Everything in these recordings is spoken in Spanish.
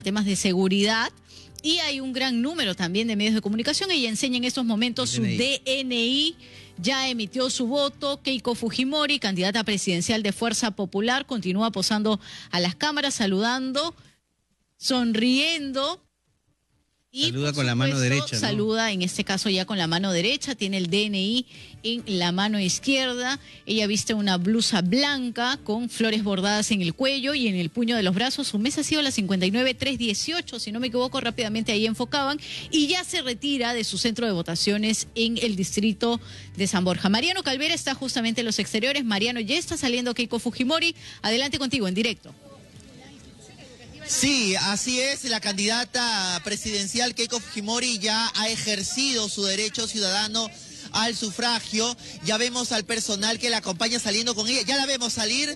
temas de seguridad, y hay un gran número también de medios de comunicación. Ella enseña en estos momentos su DNI, ya emitió su voto. Keiko Fujimori, candidata presidencial de Fuerza Popular, continúa posando a las cámaras, saludando, sonriendo. Y saluda con la mano derecha, ¿no? Saluda, en este caso ya con la mano derecha, tiene el DNI en la mano izquierda. Ella viste una blusa blanca con flores bordadas en el cuello y en el puño de los brazos. Su mesa ha sido la 59318, si no me equivoco, rápidamente ahí enfocaban. Y ya se retira de su centro de votaciones en el distrito de San Borja. Mariano Calvera está justamente en los exteriores. Mariano, ya está saliendo Keiko Fujimori. Adelante contigo, en directo. Sí, así es, la candidata presidencial Keiko Fujimori ya ha ejercido su derecho ciudadano al sufragio. Ya vemos al personal que la acompaña saliendo con ella, ya la vemos salir,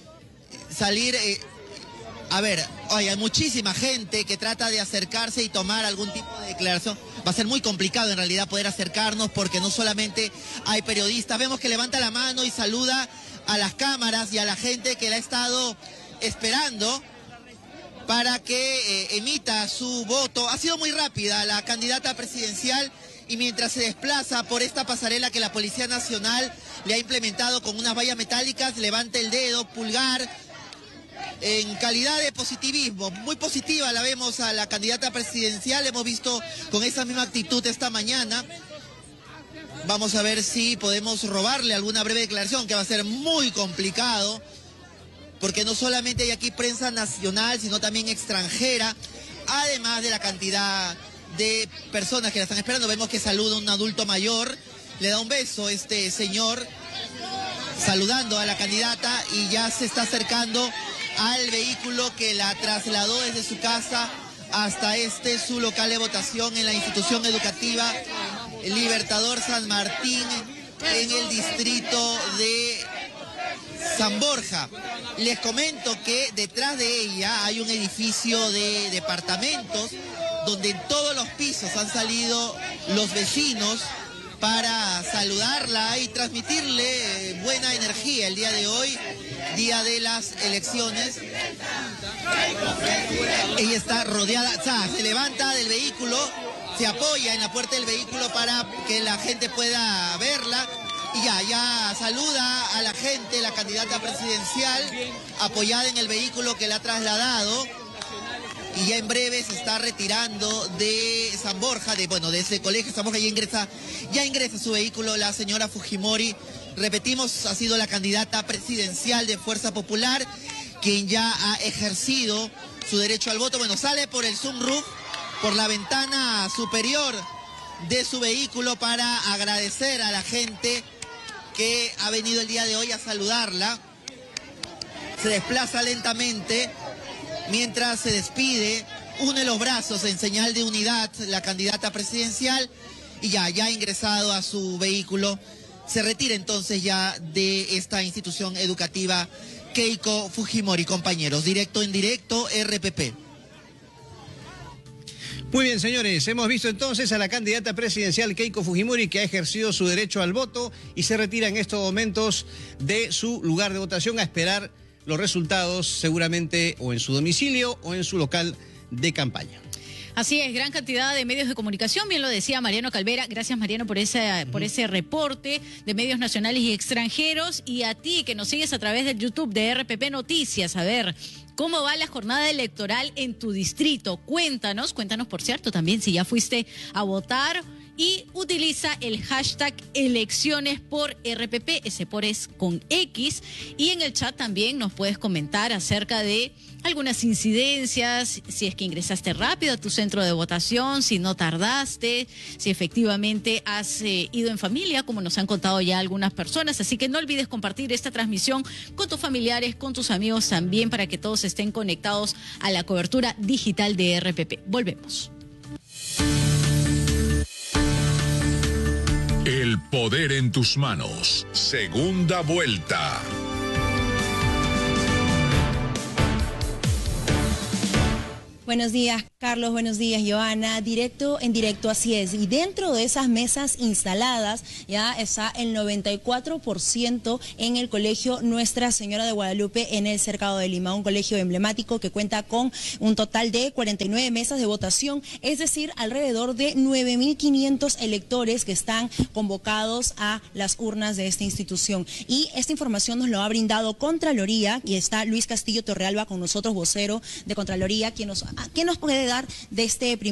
a ver, oye, hay muchísima gente que trata de acercarse y tomar algún tipo de declaración. Va a ser muy complicado en realidad poder acercarnos porque no solamente hay periodistas, vemos que levanta la mano y saluda a las cámaras y a la gente que la ha estado esperando para que emita su voto. Ha sido muy rápida la candidata presidencial y mientras se desplaza por esta pasarela que la Policía Nacional le ha implementado con unas vallas metálicas, levanta el dedo, pulgar, en calidad de positivismo. Muy positiva la vemos a la candidata presidencial, hemos visto con esa misma actitud esta mañana. Vamos a ver si podemos robarle alguna breve declaración, que va a ser muy complicado, porque no solamente hay aquí prensa nacional, sino también extranjera, además de la cantidad de personas que la están esperando. Vemos que saluda a un adulto mayor, le da un beso este señor, saludando a la candidata, y ya se está acercando al vehículo que la trasladó desde su casa hasta su local de votación en la institución educativa Libertador San Martín, en el distrito de San Borja. Les comento que detrás de ella hay un edificio de departamentos donde en todos los pisos han salido los vecinos para saludarla y transmitirle buena energía el día de hoy, día de las elecciones. Ella está rodeada, o sea, se levanta del vehículo, se apoya en la puerta del vehículo para que la gente pueda verla. Y ya saluda a la gente, la candidata presidencial, apoyada en el vehículo que la ha trasladado. Y ya en breve se está retirando de San Borja, de ese colegio San Borja, ya ingresa su vehículo la señora Fujimori. Repetimos, ha sido la candidata presidencial de Fuerza Popular, quien ya ha ejercido su derecho al voto. Bueno, sale por el sunroof, por la ventana superior de su vehículo, para agradecer a la gente que ha venido el día de hoy a saludarla. Se desplaza lentamente mientras se despide, une los brazos en señal de unidad la candidata presidencial, y ya ha ingresado a su vehículo. Se retira entonces ya de esta institución educativa Keiko Fujimori. Compañeros, directo en directo, RPP. Muy bien, señores, hemos visto entonces a la candidata presidencial Keiko Fujimori, que ha ejercido su derecho al voto y se retira en estos momentos de su lugar de votación a esperar los resultados, seguramente o en su domicilio o en su local de campaña. Así es, gran cantidad de medios de comunicación, bien lo decía Mariano Calvera. Gracias, Mariano, por ese reporte de medios nacionales y extranjeros. Y a ti, que nos sigues a través del YouTube de RPP Noticias, a ver cómo va la jornada electoral en tu distrito. Cuéntanos, por cierto, también si ya fuiste a votar. Y utiliza el hashtag elecciones por RPP, ese por es con X. Y en el chat también nos puedes comentar acerca de algunas incidencias, si es que ingresaste rápido a tu centro de votación, si no tardaste, si efectivamente has ido en familia, como nos han contado ya algunas personas. Así que no olvides compartir esta transmisión con tus familiares, con tus amigos también, para que todos estén conectados a la cobertura digital de RPP. Volvemos. El poder en tus manos. Segunda vuelta. Buenos días, Carlos. Buenos días, Joana. Directo en directo, así es. Y dentro de esas mesas instaladas ya está el 94% en el colegio Nuestra Señora de Guadalupe en el Cercado de Lima, un colegio emblemático que cuenta con un total de 49 mesas de votación, es decir, alrededor de 9.500 electores que están convocados a las urnas de esta institución. Y esta información nos lo ha brindado Contraloría, y está Luis Castillo Torrealba con nosotros, vocero de Contraloría, quien nos puede dar de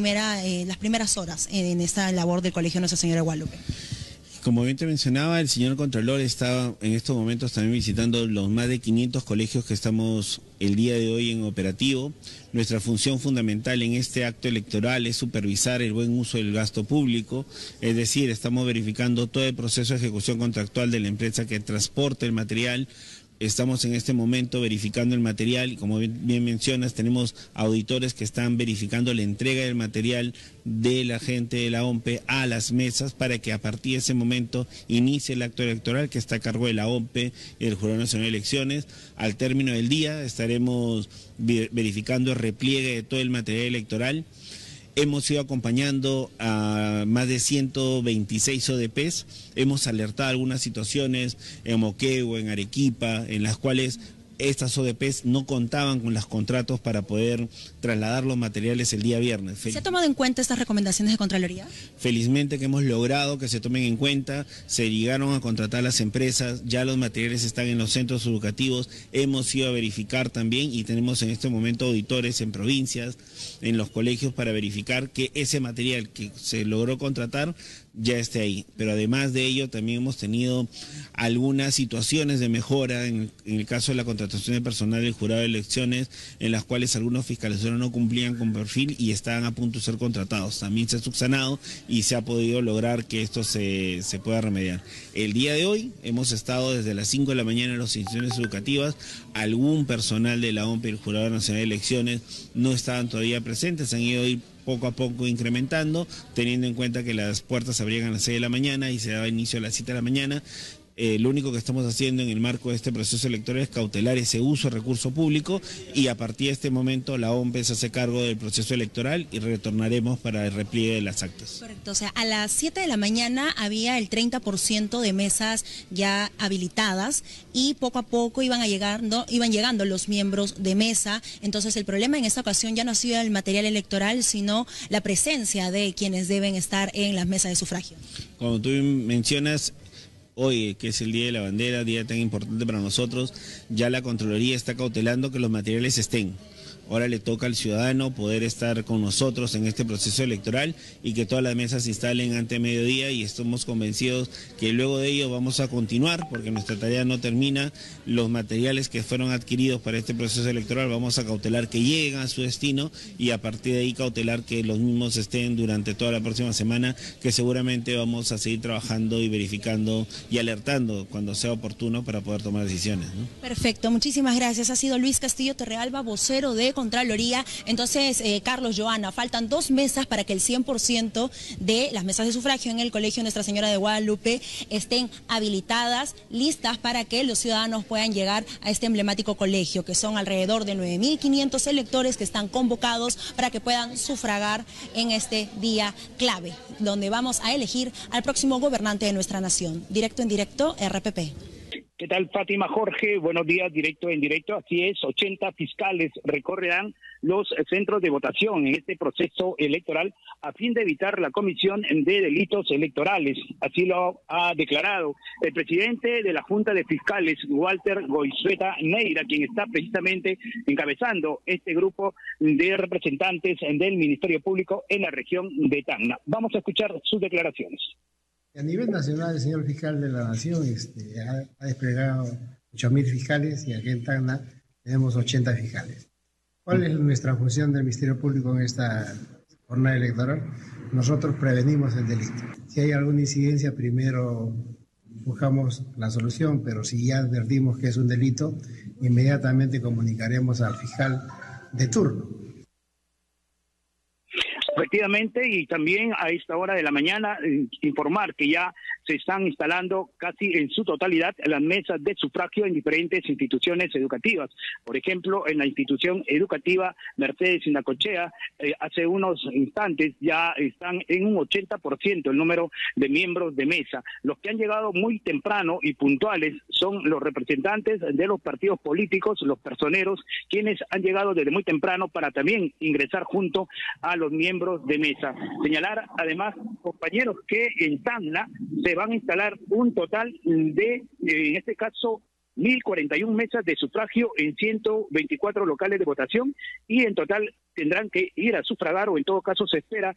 las primeras horas en esta labor del Colegio Nuestra Señora de Guadalupe. Como bien te mencionaba, el señor Contralor está en estos momentos también visitando los más de 500 colegios que estamos el día de hoy en operativo. Nuestra función fundamental en este acto electoral es supervisar el buen uso del gasto público, es decir, estamos verificando todo el proceso de ejecución contractual de la empresa que transporta el material. Estamos en este momento verificando el material y, como bien mencionas, tenemos auditores que están verificando la entrega del material de la gente de la OMPE a las mesas para que a partir de ese momento inicie el acto electoral que está a cargo de la OMPE y del Jurado Nacional de Elecciones. Al término del día estaremos verificando el repliegue de todo el material electoral. Hemos ido acompañando a más de 126 ODPs, hemos alertado algunas situaciones en Moquegua, en Arequipa, en las cuales estas ODPs no contaban con los contratos para poder trasladar los materiales el día viernes. ¿Se ha tomado en cuenta estas recomendaciones de Contraloría? Felizmente que hemos logrado que se tomen en cuenta, se llegaron a contratar las empresas, ya los materiales están en los centros educativos, hemos ido a verificar también y tenemos en este momento auditores en provincias, en los colegios para verificar que ese material que se logró contratar ya esté ahí. Pero además de ello también hemos tenido algunas situaciones de mejora en el caso de la contratación de personal del jurado de elecciones, en las cuales algunos fiscalizadores no cumplían con perfil y estaban a punto de ser contratados. También se ha subsanado y se ha podido lograr que esto se pueda remediar. El día de hoy hemos estado desde las 5 de la mañana en las instituciones educativas. Algún personal de la OMPE y el Jurado Nacional de Elecciones no estaban todavía presentes, se han ido a ir poco a poco incrementando, teniendo en cuenta que las puertas se abrían a las 6 de la mañana y se daba inicio a las 7 de la mañana. Lo único que estamos haciendo en el marco de este proceso electoral es cautelar ese uso de recurso público y a partir de este momento la OMPE se hace cargo del proceso electoral y retornaremos para el repliegue de las actas. Correcto, o sea, a las 7 de la mañana había el 30% de mesas ya habilitadas y poco a poco iban llegando los miembros de mesa. Entonces el problema en esta ocasión ya no ha sido el material electoral, sino la presencia de quienes deben estar en las mesas de sufragio. Como tú mencionas, hoy, que es el Día de la Bandera, día tan importante para nosotros, ya la Contraloría está cautelando que los materiales estén. Ahora le toca al ciudadano poder estar con nosotros en este proceso electoral y que todas las mesas se instalen ante mediodía, y estamos convencidos que luego de ello vamos a continuar porque nuestra tarea no termina. Los materiales que fueron adquiridos para este proceso electoral vamos a cautelar que lleguen a su destino y a partir de ahí cautelar que los mismos estén durante toda la próxima semana, que seguramente vamos a seguir trabajando y verificando y alertando cuando sea oportuno para poder tomar decisiones, ¿no? Perfecto, muchísimas gracias. Ha sido Luis Castillo Torrealba, vocero de Contraloría. Entonces, Carlos, Joana, faltan 2 mesas para que el 100% de las mesas de sufragio en el Colegio Nuestra Señora de Guadalupe estén habilitadas, listas para que los ciudadanos puedan llegar a este emblemático colegio, que son alrededor de 9.500 electores que están convocados para que puedan sufragar en este día clave, donde vamos a elegir al próximo gobernante de nuestra nación. Directo en directo, RPP. ¿Qué tal, Fátima, Jorge? Buenos días, directo en directo. Así es, 80 fiscales recorrerán los centros de votación en este proceso electoral a fin de evitar la comisión de delitos electorales. Así lo ha declarado el presidente de la Junta de Fiscales, Walter Goizueta Neira, quien está precisamente encabezando este grupo de representantes del Ministerio Público en la región de Tacna. Vamos a escuchar sus declaraciones. A nivel nacional, el señor fiscal de la Nación ha desplegado 8.000 fiscales y aquí en Tacna tenemos 80 fiscales. ¿Cuál es nuestra función del Ministerio Público en esta jornada electoral? Nosotros prevenimos el delito. Si hay alguna incidencia, primero buscamos la solución, pero si ya advertimos que es un delito, inmediatamente comunicaremos al fiscal de turno. Efectivamente, y también a esta hora de la mañana informar que ya se están instalando casi en su totalidad las mesas de sufragio en diferentes instituciones educativas. Por ejemplo, en la institución educativa Mercedes Sinacochea, hace unos instantes ya están en un 80% el número de miembros de mesa. Los que han llegado muy temprano y puntuales son los representantes de los partidos políticos, los personeros, quienes han llegado desde muy temprano para también ingresar junto a los miembros de mesa. Señalar además, compañeros, que en Tacna se van a instalar un total de, en este caso, 1.041 mesas de sufragio en 124 locales de votación, y en total tendrán que ir a sufragar, o en todo caso se espera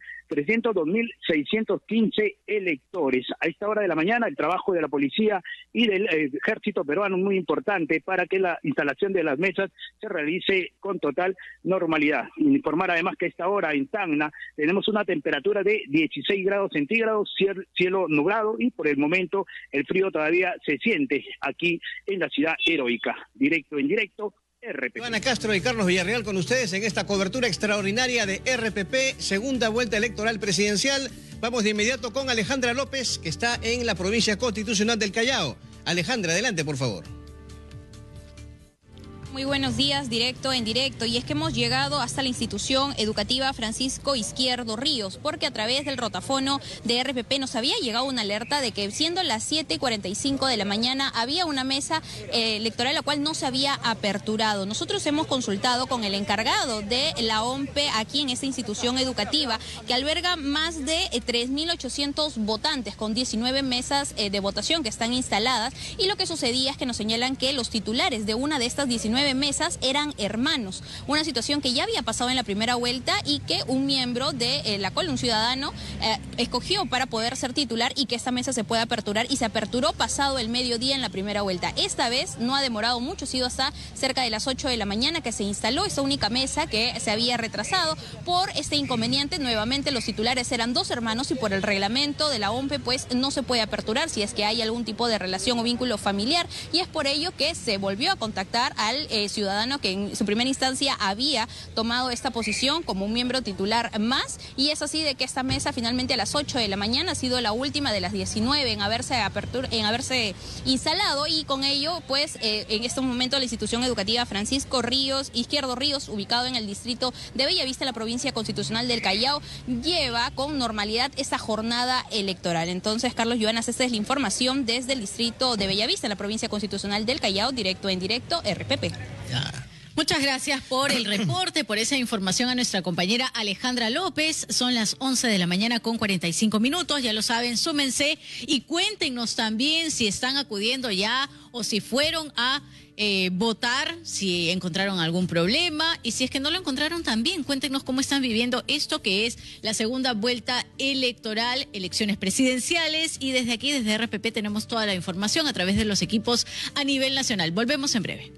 302.615 electores. A esta hora de la mañana el trabajo de la policía y del ejército peruano es muy importante para que la instalación de las mesas se realice con total normalidad. Informar además que a esta hora en Tacna tenemos una temperatura de 16 grados centígrados, cielo nublado, y por el momento el frío todavía se siente aquí en la ciudad heroica. Directo en directo, RPP. Joana Castro y Carlos Villarreal con ustedes en esta cobertura extraordinaria de RPP, segunda vuelta electoral presidencial. Vamos de inmediato con Alejandra López, que está en la provincia constitucional del Callao. Alejandra, adelante, por favor. Muy buenos días, directo en directo. Y es que hemos llegado hasta la institución educativa Francisco Izquierdo Ríos, porque a través del rotafono de RPP nos había llegado una alerta de que siendo las 7:45 de la mañana había una mesa electoral la cual no se había aperturado. Nosotros hemos consultado con el encargado de la OMPE aquí en esta institución educativa, que alberga más de 3.800 votantes con 19 mesas de votación que están instaladas, y lo que sucedía es que nos señalan que los titulares de una de estas 19 mesas eran hermanos, una situación que ya había pasado en la primera vuelta y que un miembro de la cual un ciudadano escogió para poder ser titular y que esta mesa se pueda aperturar, y se aperturó pasado el mediodía en la primera vuelta. Esta vez no ha demorado mucho, ha sido hasta cerca de las 8 de la mañana que se instaló esa única mesa que se había retrasado por este inconveniente. Nuevamente los titulares eran dos hermanos, y por el reglamento de la OMPE pues no se puede aperturar si es que hay algún tipo de relación o vínculo familiar, y es por ello que se volvió a contactar al ciudadano que en su primera instancia había tomado esta posición como un miembro titular más, y es así de que esta mesa finalmente a las 8 de la mañana ha sido la última de las 19 en haberse instalado, y con ello pues en este momento la institución educativa Francisco Izquierdo Ríos, ubicado en el distrito de Bellavista, en la provincia constitucional del Callao, lleva con normalidad esta jornada electoral. Entonces, Carlos, Joanas, esta es la información desde el distrito de Bellavista, en la provincia constitucional del Callao, directo en directo, RPP. Muchas gracias por el reporte, por esa información a nuestra compañera Alejandra López. Son las 11 de la mañana con 45 minutos. Ya lo saben, súmense y cuéntenos también si están acudiendo ya o si fueron a votar, si encontraron algún problema, y si es que no lo encontraron también, cuéntenos cómo están viviendo esto que es la segunda vuelta electoral, elecciones presidenciales, y desde aquí, desde RPP, tenemos toda la información a través de los equipos a nivel nacional. Volvemos en breve.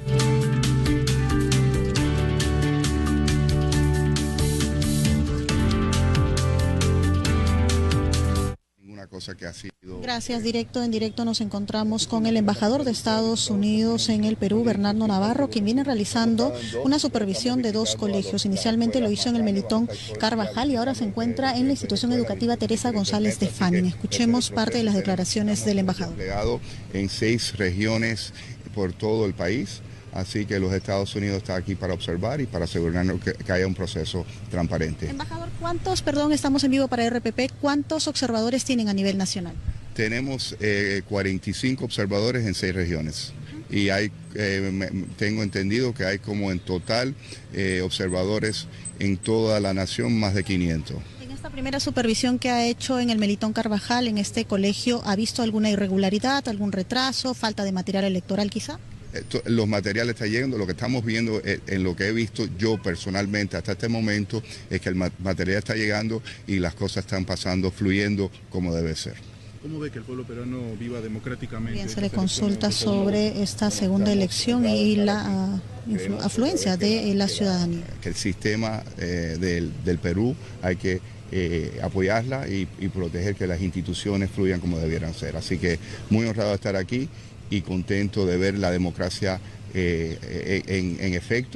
Cosa que ha sido... Gracias, directo en directo nos encontramos con el embajador de Estados Unidos en el Perú, Bernardo Navarro, quien viene realizando una supervisión de dos colegios. Inicialmente lo hizo en el Melitón Carvajal y ahora se encuentra en la institución educativa Teresa González de Fanning. Escuchemos parte de las declaraciones del embajador. En 6 regiones por todo el país. Así que los Estados Unidos están aquí para observar y para asegurarnos que haya un proceso transparente. Embajador, estamos en vivo para RPP, ¿cuántos observadores tienen a nivel nacional? Tenemos 45 observadores en 6 regiones. Y hay, tengo entendido que hay como en total observadores en toda la nación más de 500. En esta primera supervisión que ha hecho en el Melitón Carvajal, en este colegio, ¿ha visto alguna irregularidad, algún retraso, falta de material electoral quizá? Los materiales están llegando, lo que estamos viendo en lo que he visto yo personalmente hasta este momento es que el material está llegando y las cosas están pasando, fluyendo como debe ser. ¿Cómo ve que el pueblo peruano viva democráticamente? Bien, se le consulta sobre esta segunda elección y la afluencia de la ciudadanía. Que el sistema del Perú hay que apoyarla y proteger que las instituciones fluyan como debieran ser. Así que muy honrado de estar aquí y contento de ver la democracia en efecto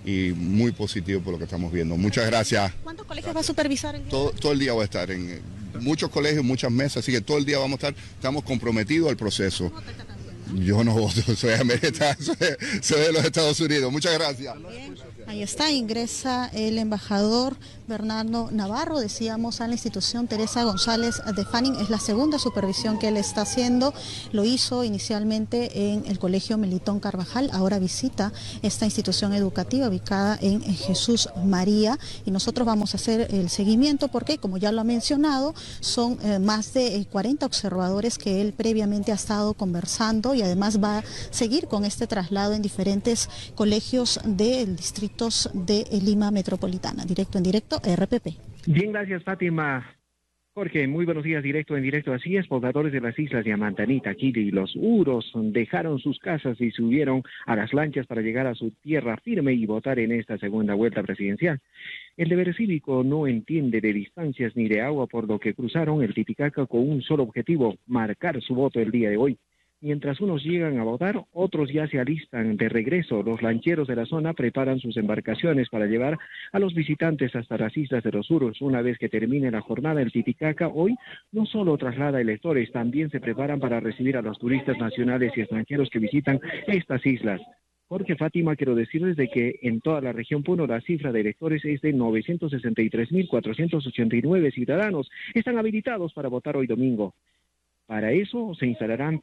y muy positivo por lo que estamos viendo. Muchas gracias. ¿Cuántos colegios va a supervisar el día? Todo el día voy a estar en muchos colegios, muchas mesas, así que todo el día vamos a estar, estamos comprometidos al proceso. Yo no voto, soy de los Estados Unidos. Muchas gracias. Ahí está, ingresa el embajador Bernardo Navarro, decíamos, a la institución Teresa González de Fanning. Es la segunda supervisión que él está haciendo. Lo hizo inicialmente en el Colegio Melitón Carvajal, ahora visita esta institución educativa ubicada en Jesús María, y nosotros vamos a hacer el seguimiento porque, como ya lo ha mencionado, son más de 40 observadores que él previamente ha estado conversando, y además va a seguir con este traslado en diferentes colegios del distrito de Lima Metropolitana. Directo en directo, RPP. Bien, gracias, Fátima. Jorge, muy buenos días, directo en directo. Así es, pobladores de las islas Yamantanita, Quili y Los Uros dejaron sus casas y subieron a las lanchas para llegar a su tierra firme y votar en esta segunda vuelta presidencial. El deber cívico no entiende de distancias ni de agua, por lo que cruzaron el Titicaca con un solo objetivo: marcar su voto el día de hoy. Mientras unos llegan a votar, otros ya se alistan de regreso. Los lancheros de la zona preparan sus embarcaciones para llevar a los visitantes hasta las islas de Los Uros. Una vez que termine la jornada, el Titicaca hoy no solo traslada electores, también se preparan para recibir a los turistas nacionales y extranjeros que visitan estas islas. Jorge, Fátima, quiero decirles de que en toda la región Puno la cifra de electores es de 963.489 ciudadanos. Están habilitados para votar hoy domingo. Para eso se instalarán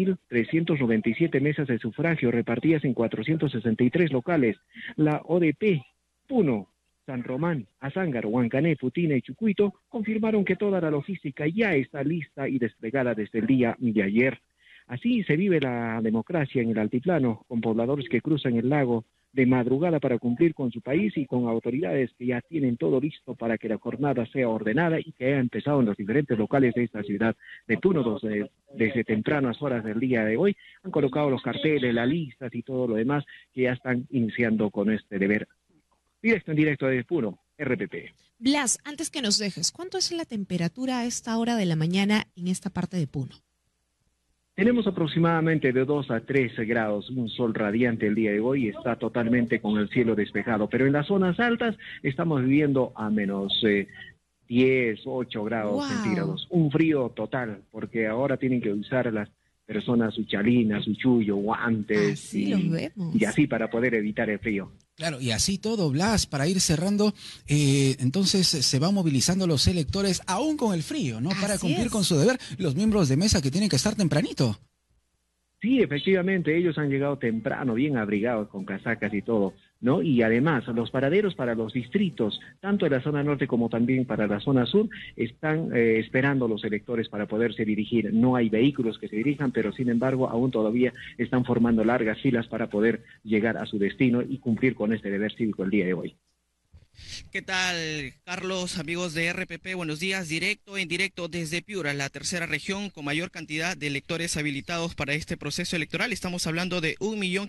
3.397 mesas de sufragio repartidas en 463 locales. La ODP, Puno, San Román, Azángaro, Huancané, Putina y Chucuito confirmaron que toda la logística ya está lista y desplegada desde el día de ayer. Así se vive la democracia en el altiplano, con pobladores que cruzan el lago de madrugada para cumplir con su país y con autoridades que ya tienen todo listo para que la jornada sea ordenada y que haya empezado en los diferentes locales de esta ciudad de Puno. Desde tempranas horas del día de hoy han colocado los carteles, las listas y todo lo demás, que ya están iniciando con este deber. Directo en directo desde Puno, RPP. Blas, antes que nos dejes, ¿cuánto es la temperatura a esta hora de la mañana en esta parte de Puno? Tenemos aproximadamente de 2 a 3 grados, un sol radiante el día de hoy, está totalmente con el cielo despejado, pero en las zonas altas estamos viviendo a menos 10, 8 grados centígrados, un frío total, porque ahora tienen que usar las personas su chalina, su chullo, guantes y así para poder evitar el frío. Claro, y así todo, Blas, para ir cerrando, entonces se van movilizando los electores aún con el frío, ¿no? Para cumplir con su deber, los miembros de mesa que tienen que estar tempranito. Sí, efectivamente, ellos han llegado temprano, bien abrigados, con casacas y todo, ¿no? Y además, los paraderos para los distritos, tanto de la zona norte como también para la zona sur, están esperando los electores para poderse dirigir. No hay vehículos que se dirijan, pero sin embargo, aún todavía están formando largas filas para poder llegar a su destino y cumplir con este deber cívico el día de hoy. ¿Qué tal, Carlos, amigos de RPP? Buenos días, directo en directo desde Piura, la tercera región con mayor cantidad de electores habilitados para este proceso electoral. Estamos hablando de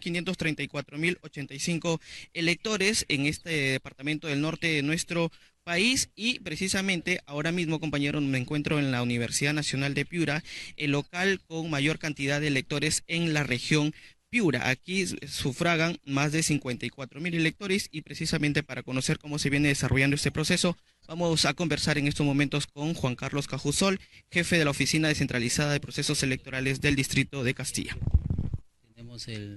1.534.085 electores en este departamento del norte de nuestro país, y precisamente ahora mismo, compañeros, me encuentro en la Universidad Nacional de Piura, el local con mayor cantidad de electores en la región Piura. Aquí sufragan más de 54.000 electores, y precisamente para conocer cómo se viene desarrollando este proceso, vamos a conversar en estos momentos con Juan Carlos Cajusol, jefe de la Oficina Descentralizada de Procesos Electorales del Distrito de Castilla. Tenemos el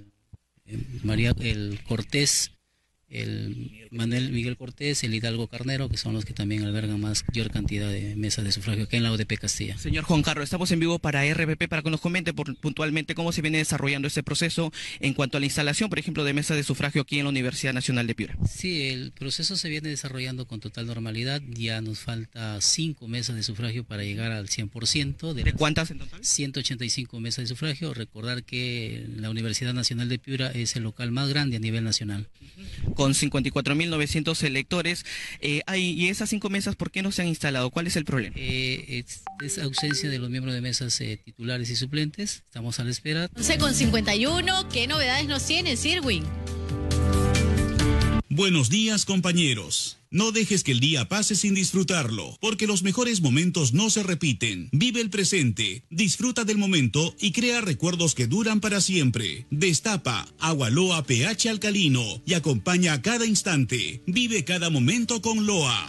Cortés, el Manuel Miguel Cortés, el Hidalgo Carnero, que son los que también albergan mayor cantidad de mesas de sufragio aquí en la ODP Castilla. Señor Juan Carlos, estamos en vivo para RPP para que nos comente puntualmente cómo se viene desarrollando este proceso en cuanto a la instalación, por ejemplo, de mesas de sufragio aquí en la Universidad Nacional de Piura. Sí, el proceso se viene desarrollando con total normalidad. Ya nos falta 5 mesas de sufragio para llegar al 100%. ¿De cuántas en total? 185 mesas de sufragio. Recordar que la Universidad Nacional de Piura es el local más grande a nivel nacional. Con 54.900 electores. Y esas 5 mesas, ¿por qué no se han instalado? ¿Cuál es el problema? Es ausencia de los miembros de mesas titulares y suplentes. Estamos a la espera. 11:51, ¿qué novedades nos tiene, Sirwin? Buenos días, compañeros. No dejes que el día pase sin disfrutarlo, porque los mejores momentos no se repiten. Vive el presente, disfruta del momento y crea recuerdos que duran para siempre. Destapa agua Loa pH alcalino y acompaña a cada instante. Vive cada momento con Loa.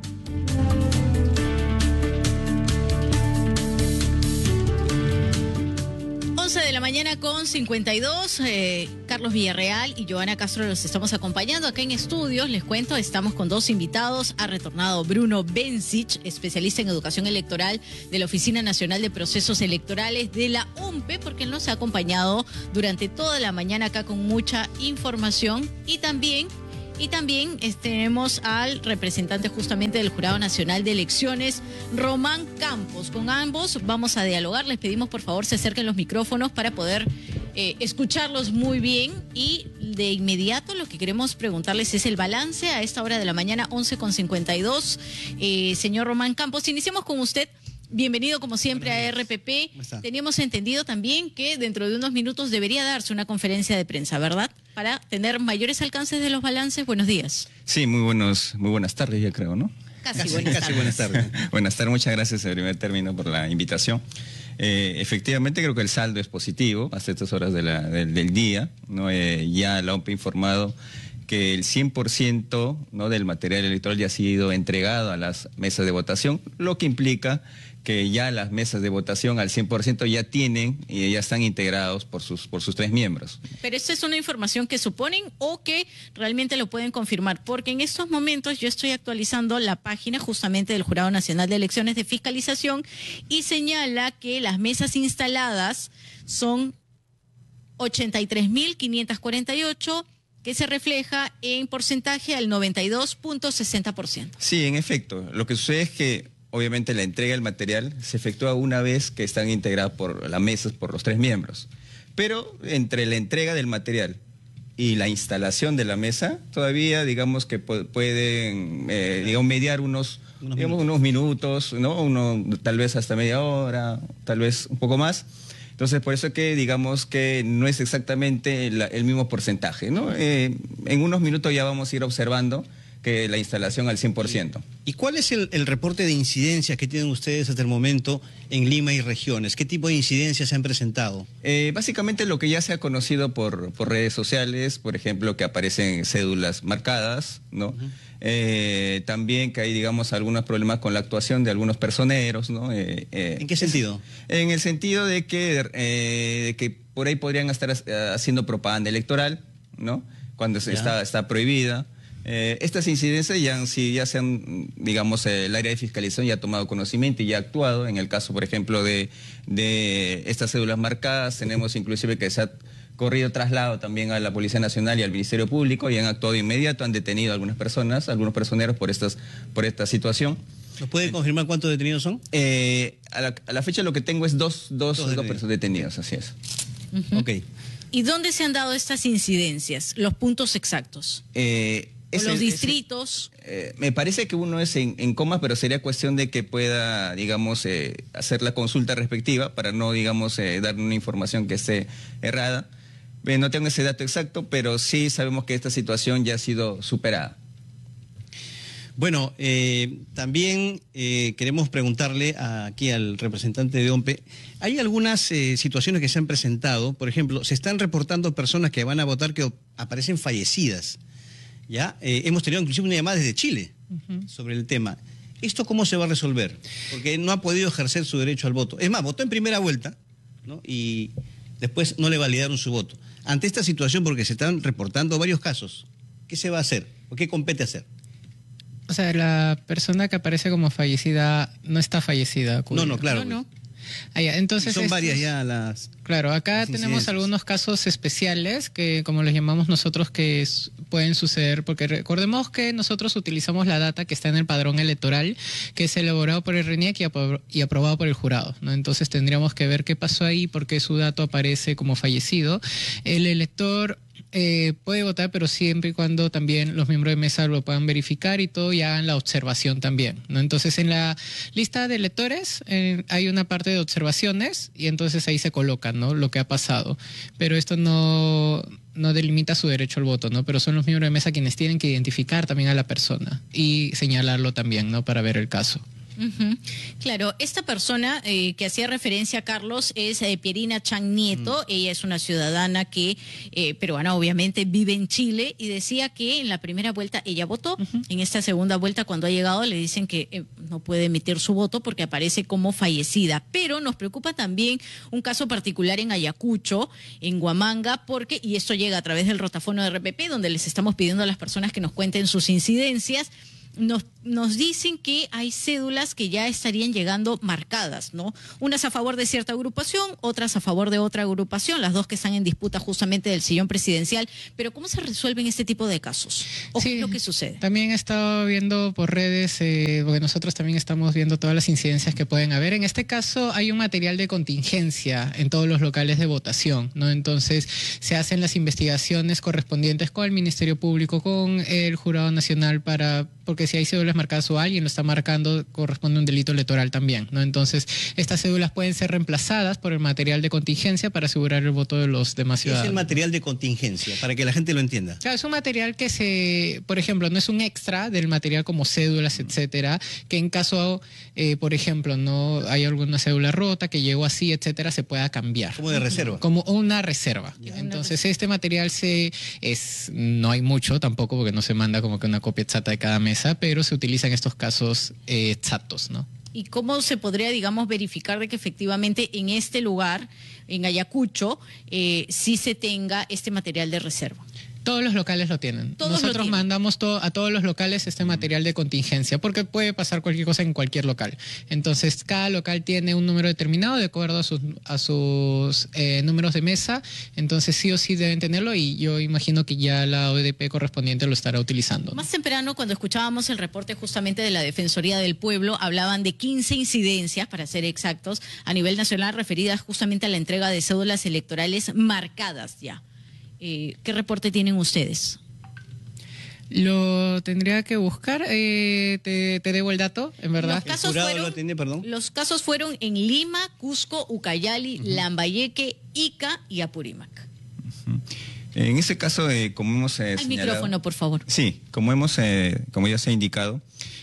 11 de la mañana con 52, Carlos Villarreal y Joana Castro los estamos acompañando acá en estudios. Les cuento, estamos con dos invitados. Ha retornado Bruno Bencich, especialista en educación electoral de la Oficina Nacional de Procesos Electorales de la OMPE, porque él nos ha acompañado durante toda la mañana acá con mucha información. Y también tenemos al representante justamente del Jurado Nacional de Elecciones, Román Campos. Con ambos vamos a dialogar. Les pedimos por favor se acerquen los micrófonos para poder escucharlos muy bien. Y de inmediato lo que queremos preguntarles es el balance a esta hora de la mañana, 11:52. Señor Román Campos, iniciamos con usted. Bienvenido como siempre a RPP. Teníamos entendido también que dentro de unos minutos debería darse una conferencia de prensa, ¿verdad? Para tener mayores alcances de los balances. Buenos días. Sí, muy buenas tardes, ya creo, ¿no? Casi buenas tardes. Buenas tardes, muchas gracias en primer término por la invitación. Efectivamente creo que el saldo es positivo hasta estas horas del día, ¿no? Ya la OMPE ha informado que el 100%, ¿no?, del material electoral ya ha sido entregado a las mesas de votación, lo que implica que ya las mesas de votación al 100% ya tienen y ya están integrados por sus 3 miembros. Pero ¿esta es una información que suponen o que realmente lo pueden confirmar? Porque en estos momentos yo estoy actualizando la página justamente del Jurado Nacional de Elecciones de Fiscalización y señala que las mesas instaladas son 83.548, que se refleja en porcentaje al 92.60%. Sí, en efecto. Lo que sucede es que obviamente la entrega del material se efectúa una vez que están integradas por las mesas, por los 3 miembros. Pero entre la entrega del material y la instalación de la mesa, todavía digamos que pueden mediar unos minutos, ¿no? Tal vez hasta media hora, tal vez un poco más. Entonces, por eso que digamos que no es exactamente el mismo porcentaje, ¿no? En unos minutos ya vamos a ir observando que la instalación al 100%. ¿Y cuál es el reporte de incidencias que tienen ustedes hasta el momento en Lima y regiones? ¿Qué tipo de incidencias se han presentado? Básicamente lo que ya se ha conocido por redes sociales, por ejemplo, que aparecen cédulas marcadas, ¿no? También que hay, digamos, algunos problemas con la actuación de algunos personeros, ¿no? ¿En qué sentido? En el sentido de que por ahí podrían estar haciendo propaganda electoral, ¿no? Cuando está prohibida. Estas incidencias ya se han, digamos, el área de fiscalización ya ha tomado conocimiento y ya ha actuado. En el caso, por ejemplo, de estas cédulas marcadas, tenemos inclusive que se ha corrido traslado también a la Policía Nacional y al Ministerio Público y han actuado de inmediato, han detenido a algunas personas, algunos personeros por esta situación. ¿Nos puede confirmar cuántos detenidos son? A la fecha lo que tengo es dos personas detenidas, así es. Ok. ¿Y dónde se han dado estas incidencias? Los puntos exactos. Los distritos. Me parece que uno es en Comas, pero sería cuestión de que pueda, digamos, hacer la consulta respectiva para no, digamos, dar una información que esté errada. No tengo ese dato exacto, pero sí sabemos que esta situación ya ha sido superada. Bueno, también queremos preguntarle aquí al representante de OMPE. Hay algunas situaciones que se han presentado. Por ejemplo, se están reportando personas que van a votar que aparecen fallecidas. ¿Ya? Hemos tenido inclusive una llamada desde Chile sobre el tema. ¿Esto cómo se va a resolver? Porque no ha podido ejercer su derecho al voto. Es más, votó en primera vuelta, ¿no? Y después no le validaron su voto. Ante esta situación, porque se están reportando varios casos, ¿qué se va a hacer? ¿O qué compete hacer? O sea, la persona que aparece como fallecida no está fallecida. No, claro. No. Entonces son varias ya las... Claro, acá tenemos algunos casos especiales que, como los llamamos nosotros, que pueden suceder, porque recordemos que nosotros utilizamos la data que está en el padrón electoral, que es elaborado por el RENIEC y aprobado por el jurado, ¿no? Entonces tendríamos que ver qué pasó ahí, por qué su dato aparece como fallecido. El elector puede votar, pero siempre y cuando también los miembros de mesa lo puedan verificar y todo, y hagan la observación también, ¿no? Entonces, en la lista de electores hay una parte de observaciones y entonces ahí se coloca, ¿no?, lo que ha pasado. Pero esto no no delimita su derecho al voto, ¿no? Pero son los miembros de mesa quienes tienen que identificar también a la persona y señalarlo también, ¿no? Para ver el caso. Claro, esta persona que hacía referencia a Carlos es Pierina Chang Nieto. Ella es una ciudadana que, peruana obviamente, vive en Chile, y decía que en la primera vuelta ella votó. En esta segunda vuelta, cuando ha llegado, le dicen que no puede emitir su voto porque aparece como fallecida. Pero nos preocupa también un caso particular en Ayacucho, en Huamanga, porque, y esto llega a través del rotafono de RPP, donde les estamos pidiendo a las personas que nos cuenten sus incidencias. Nos dicen que hay cédulas que ya estarían llegando marcadas, ¿no? Unas a favor de cierta agrupación, otras a favor de otra agrupación, las dos que están en disputa justamente del sillón presidencial. Pero ¿cómo se resuelven este tipo de casos? ¿O qué es lo que sucede? También he estado viendo por redes, porque nosotros también estamos viendo todas las incidencias que pueden haber. En este caso hay un material de contingencia en todos los locales de votación, ¿no? Entonces se hacen las investigaciones correspondientes con el Ministerio Público, con el Jurado Nacional, porque si hay cédulas marcadas o alguien lo está marcando, corresponde a un delito electoral también, ¿no? Entonces, estas cédulas pueden ser reemplazadas por el material de contingencia para asegurar el voto de los demás ciudadanos. ¿Qué es el material de contingencia? Para que la gente lo entienda. Claro, es un material que por ejemplo, no es un extra del material como cédulas, etcétera, que en caso, por ejemplo, no hay alguna cédula rota que llegó así, etcétera, se pueda cambiar. Como de reserva. Como una reserva. Entonces, este material no hay mucho tampoco, porque no se manda como que una copia exacta de cada mesa, pero se utiliza en estos casos exactos, ¿no? ¿Y cómo se podría, digamos, verificar de que efectivamente en este lugar, en Ayacucho, sí se tenga este material de reserva? Todos los locales lo tienen. Nosotros mandamos a todos los locales este material de contingencia, porque puede pasar cualquier cosa en cualquier local. Entonces, cada local tiene un número determinado de acuerdo a sus números de mesa. Entonces, sí o sí deben tenerlo, y yo imagino que ya la OEDP correspondiente lo estará utilizando. Más temprano, cuando escuchábamos el reporte justamente de la Defensoría del Pueblo, hablaban de 15 incidencias, para ser exactos, a nivel nacional, referidas justamente a la entrega de cédulas electorales marcadas ya. ¿Qué reporte tienen ustedes? Lo tendría que buscar, te debo el dato, en verdad. Los casos fueron en Lima, Cusco, Ucayali, Lambayeque, Ica y Apurímac. En ese caso, como hemos señalado... Al micrófono, por favor. Sí, como ya se ha indicado,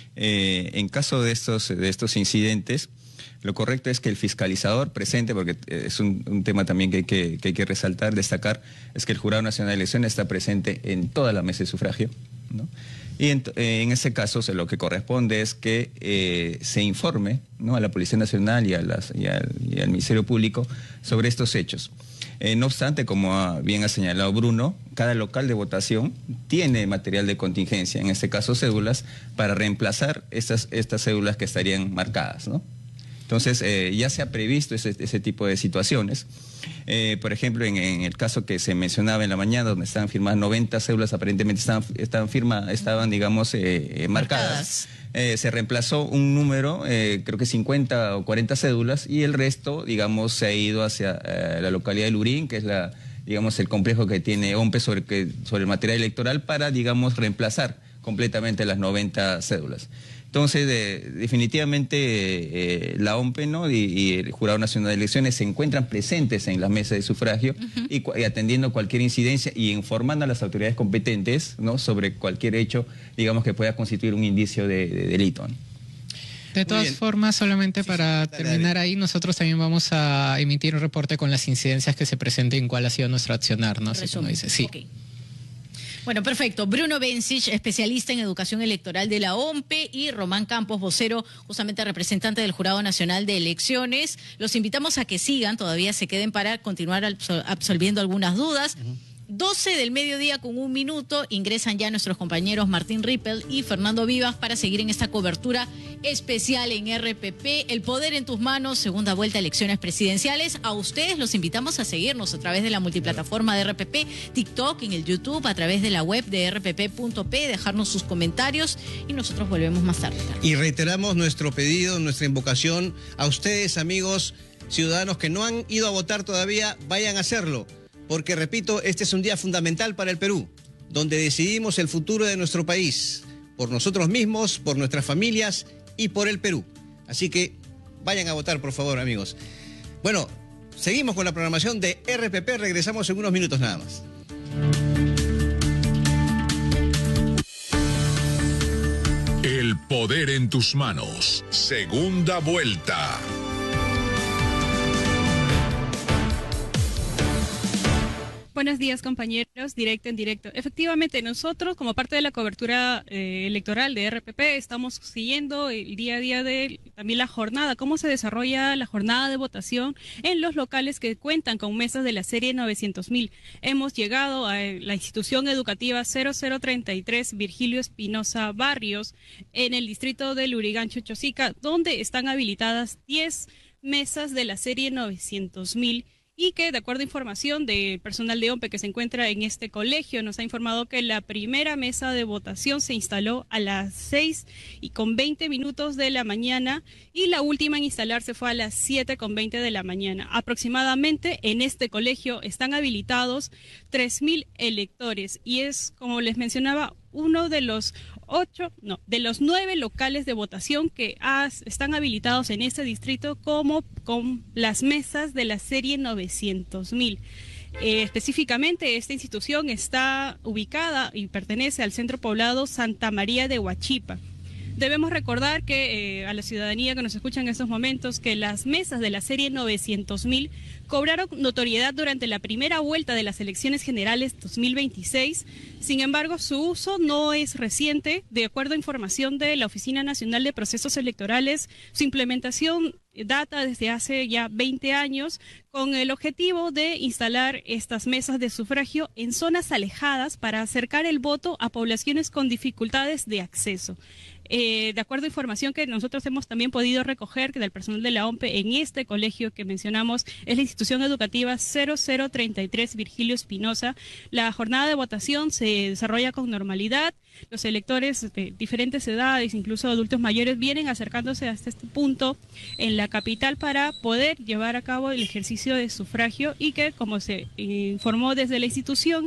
en caso de estos incidentes, lo correcto es que el fiscalizador presente, porque es un tema también que hay que resaltar, destacar, es que el Jurado Nacional de Elecciones está presente en toda la mesa de sufragio, ¿no? Y en ese caso lo que corresponde es que se informe, ¿no?, a la Policía Nacional y al Ministerio Público sobre estos hechos. No obstante, como bien ha señalado Bruno, cada local de votación tiene material de contingencia, en este caso cédulas, para reemplazar estas cédulas que estarían marcadas, ¿no? Entonces, ya se ha previsto ese tipo de situaciones. Por ejemplo, en el caso que se mencionaba en la mañana, donde estaban firmadas 90 cédulas, aparentemente estaban digamos, marcadas. Se reemplazó un número, creo que 50 o 40 cédulas, y el resto, digamos, se ha ido hacia la localidad de Lurín, que es digamos, el complejo que tiene OMPE sobre el material electoral, para, digamos, reemplazar completamente las 90 cédulas. Entonces, definitivamente la OMPE, ¿no?, y el Jurado Nacional de Elecciones se encuentran presentes en la mesa de sufragio y atendiendo cualquier incidencia y informando a las autoridades competentes, ¿no?, sobre cualquier hecho, digamos, que pueda constituir un indicio de delito, ¿no? De todas formas, solamente para terminar ahí, nosotros también vamos a emitir un reporte con las incidencias que se presenten y cuál ha sido nuestro accionar, ¿no? Así como dice. Sí. Okay. Bueno, perfecto. Bruno Bencich, especialista en educación electoral de la OMPE, y Román Campos, vocero, justamente representante del Jurado Nacional de Elecciones. Los invitamos a que sigan, todavía se queden para continuar absolviendo algunas dudas. 12 del mediodía con 1 minuto, ingresan ya nuestros compañeros Martín Rippel y Fernando Vivas para seguir en esta cobertura especial en RPP. El poder en tus manos, segunda vuelta, elecciones presidenciales. A ustedes los invitamos a seguirnos a través de la multiplataforma de RPP, TikTok, en el YouTube, a través de la web de rpp.p, dejarnos sus comentarios y nosotros volvemos más tarde. Y reiteramos nuestro pedido, nuestra invocación a ustedes, amigos ciudadanos que no han ido a votar todavía, vayan a hacerlo. Porque, repito, este es un día fundamental para el Perú, donde decidimos el futuro de nuestro país, por nosotros mismos, por nuestras familias y por el Perú. Así que vayan a votar, por favor, amigos. Bueno, seguimos con la programación de RPP, regresamos en unos minutos nada más. El poder en tus manos. Segunda vuelta. Buenos días, compañeros. Directo en directo. Efectivamente, nosotros, como parte de la cobertura electoral de RPP, estamos siguiendo el día a día de también la jornada, cómo se desarrolla la jornada de votación en los locales que cuentan con mesas de la serie 900.000. Hemos llegado a la institución educativa 0033 Virgilio Espinosa Barrios, en el distrito de Lurigancho, Chosica, donde están habilitadas 10 mesas de la serie 900.000. Y que, de acuerdo a información del personal de OMPE que se encuentra en este colegio, nos ha informado que la primera mesa de votación se instaló a las 6:20 de la mañana y la última en instalarse fue a las 7:20 de la mañana. Aproximadamente en este colegio están habilitados 3.000 electores y es, como les mencionaba, uno de los 9 locales de votación que están habilitados en este distrito como con las mesas de la serie 900.000. Específicamente, esta institución está ubicada y pertenece al centro poblado Santa María de Huachipa. Debemos recordar que a la ciudadanía que nos escucha en estos momentos que las mesas de la serie 900.000 cobraron notoriedad durante la primera vuelta de las elecciones generales 2026. Sin embargo, su uso no es reciente. De acuerdo a información de la Oficina Nacional de Procesos Electorales, su implementación data desde hace ya 20 años con el objetivo de instalar estas mesas de sufragio en zonas alejadas para acercar el voto a poblaciones con dificultades de acceso. De acuerdo a información que nosotros hemos también podido recoger que del personal de la OMPE en este colegio que mencionamos es la institución educativa 0033 Virgilio Espinosa. La jornada de votación se desarrolla con normalidad. Los electores de diferentes edades, incluso adultos mayores, vienen acercándose hasta este punto en la capital para poder llevar a cabo el ejercicio de sufragio y que, como se informó desde la institución,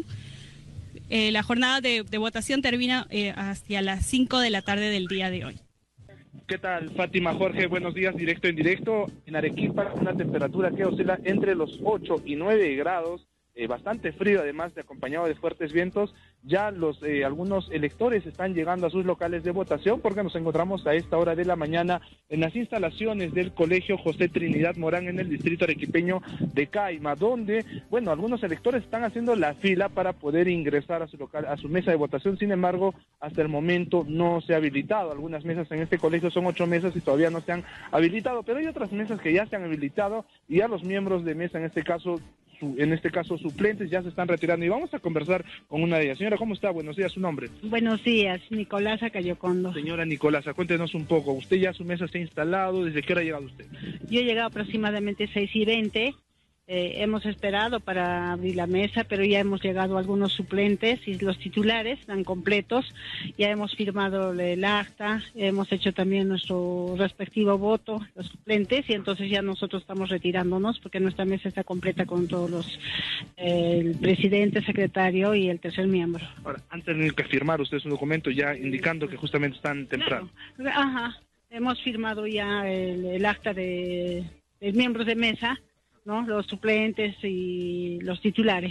la jornada de votación termina hacia las 5 de la tarde del día de hoy. ¿Qué tal, Fátima, Jorge? Buenos días, directo en directo. En Arequipa, una temperatura que oscila entre los 8 y 9 grados, bastante frío, además de acompañado de fuertes vientos. Ya algunos electores están llegando a sus locales de votación porque nos encontramos a esta hora de la mañana en las instalaciones del Colegio José Trinidad Morán en el distrito arequipeño de Caima, donde, bueno, algunos electores están haciendo la fila para poder ingresar a su local, a su mesa de votación. Sin embargo, hasta el momento no se ha habilitado. Algunas mesas en este colegio son 8 mesas y todavía no se han habilitado, pero hay otras mesas que ya se han habilitado y ya los miembros de mesa, en este caso suplentes, ya se están retirando y vamos a conversar con una de ellas. Señora, ¿cómo está? Buenos días, su nombre. Buenos días, Nicolasa Cayocondo. Señora Nicolasa, cuéntenos un poco, usted ya su mesa se ha instalado, ¿desde qué hora ha llegado usted? Yo he llegado aproximadamente 6:20, hemos esperado para abrir la mesa, pero ya hemos llegado algunos suplentes y los titulares están completos, ya hemos firmado el acta, hemos hecho también nuestro respectivo voto, los suplentes, y entonces ya nosotros estamos retirándonos porque nuestra mesa está completa con todos los, el presidente, secretario y el tercer miembro. Ahora, han tenido que firmar ustedes un documento ya indicando que justamente están temprano. Claro. Ajá, hemos firmado ya el acta de miembros de mesa, ¿no? Los suplentes y los titulares.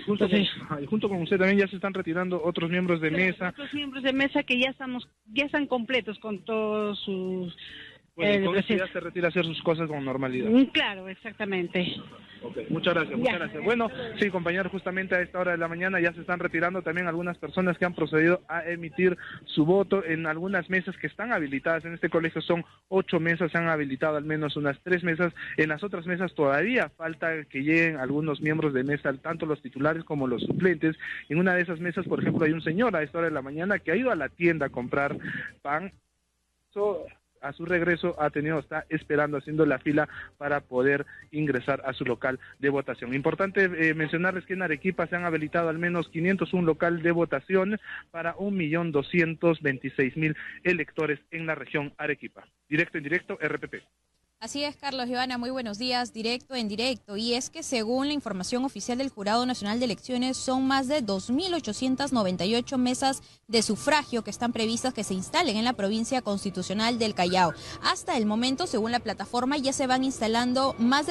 Y junto con usted también ya se están retirando otros miembros de mesa. Otros miembros de mesa que ya están completos con todos sus... Bueno, y con eso ya se retira a hacer sus cosas con normalidad. Claro, exactamente. Okay. Muchas gracias. Bueno, sí, compañeros, justamente a esta hora de la mañana ya se están retirando también algunas personas que han procedido a emitir su voto en algunas mesas que están habilitadas. En este colegio son 8 mesas, se han habilitado al menos unas 3 mesas. En las otras mesas todavía falta que lleguen algunos miembros de mesa, tanto los titulares como los suplentes. En una de esas mesas, por ejemplo, hay un señor a esta hora de la mañana que ha ido a la tienda a comprar pan. A su regreso está esperando, haciendo la fila para poder ingresar a su local de votación. Importante mencionarles que en Arequipa se han habilitado al menos 501 local de votación para 1.226.000 electores en la región Arequipa. Directo en directo, RPP. Así es, Carlos Joana, muy buenos días, directo en directo. Y es que según la información oficial del Jurado Nacional de Elecciones, son más de 2.898 mesas de sufragio que están previstas que se instalen en la provincia constitucional del Callao. Hasta el momento, según la plataforma, ya se van instalando más de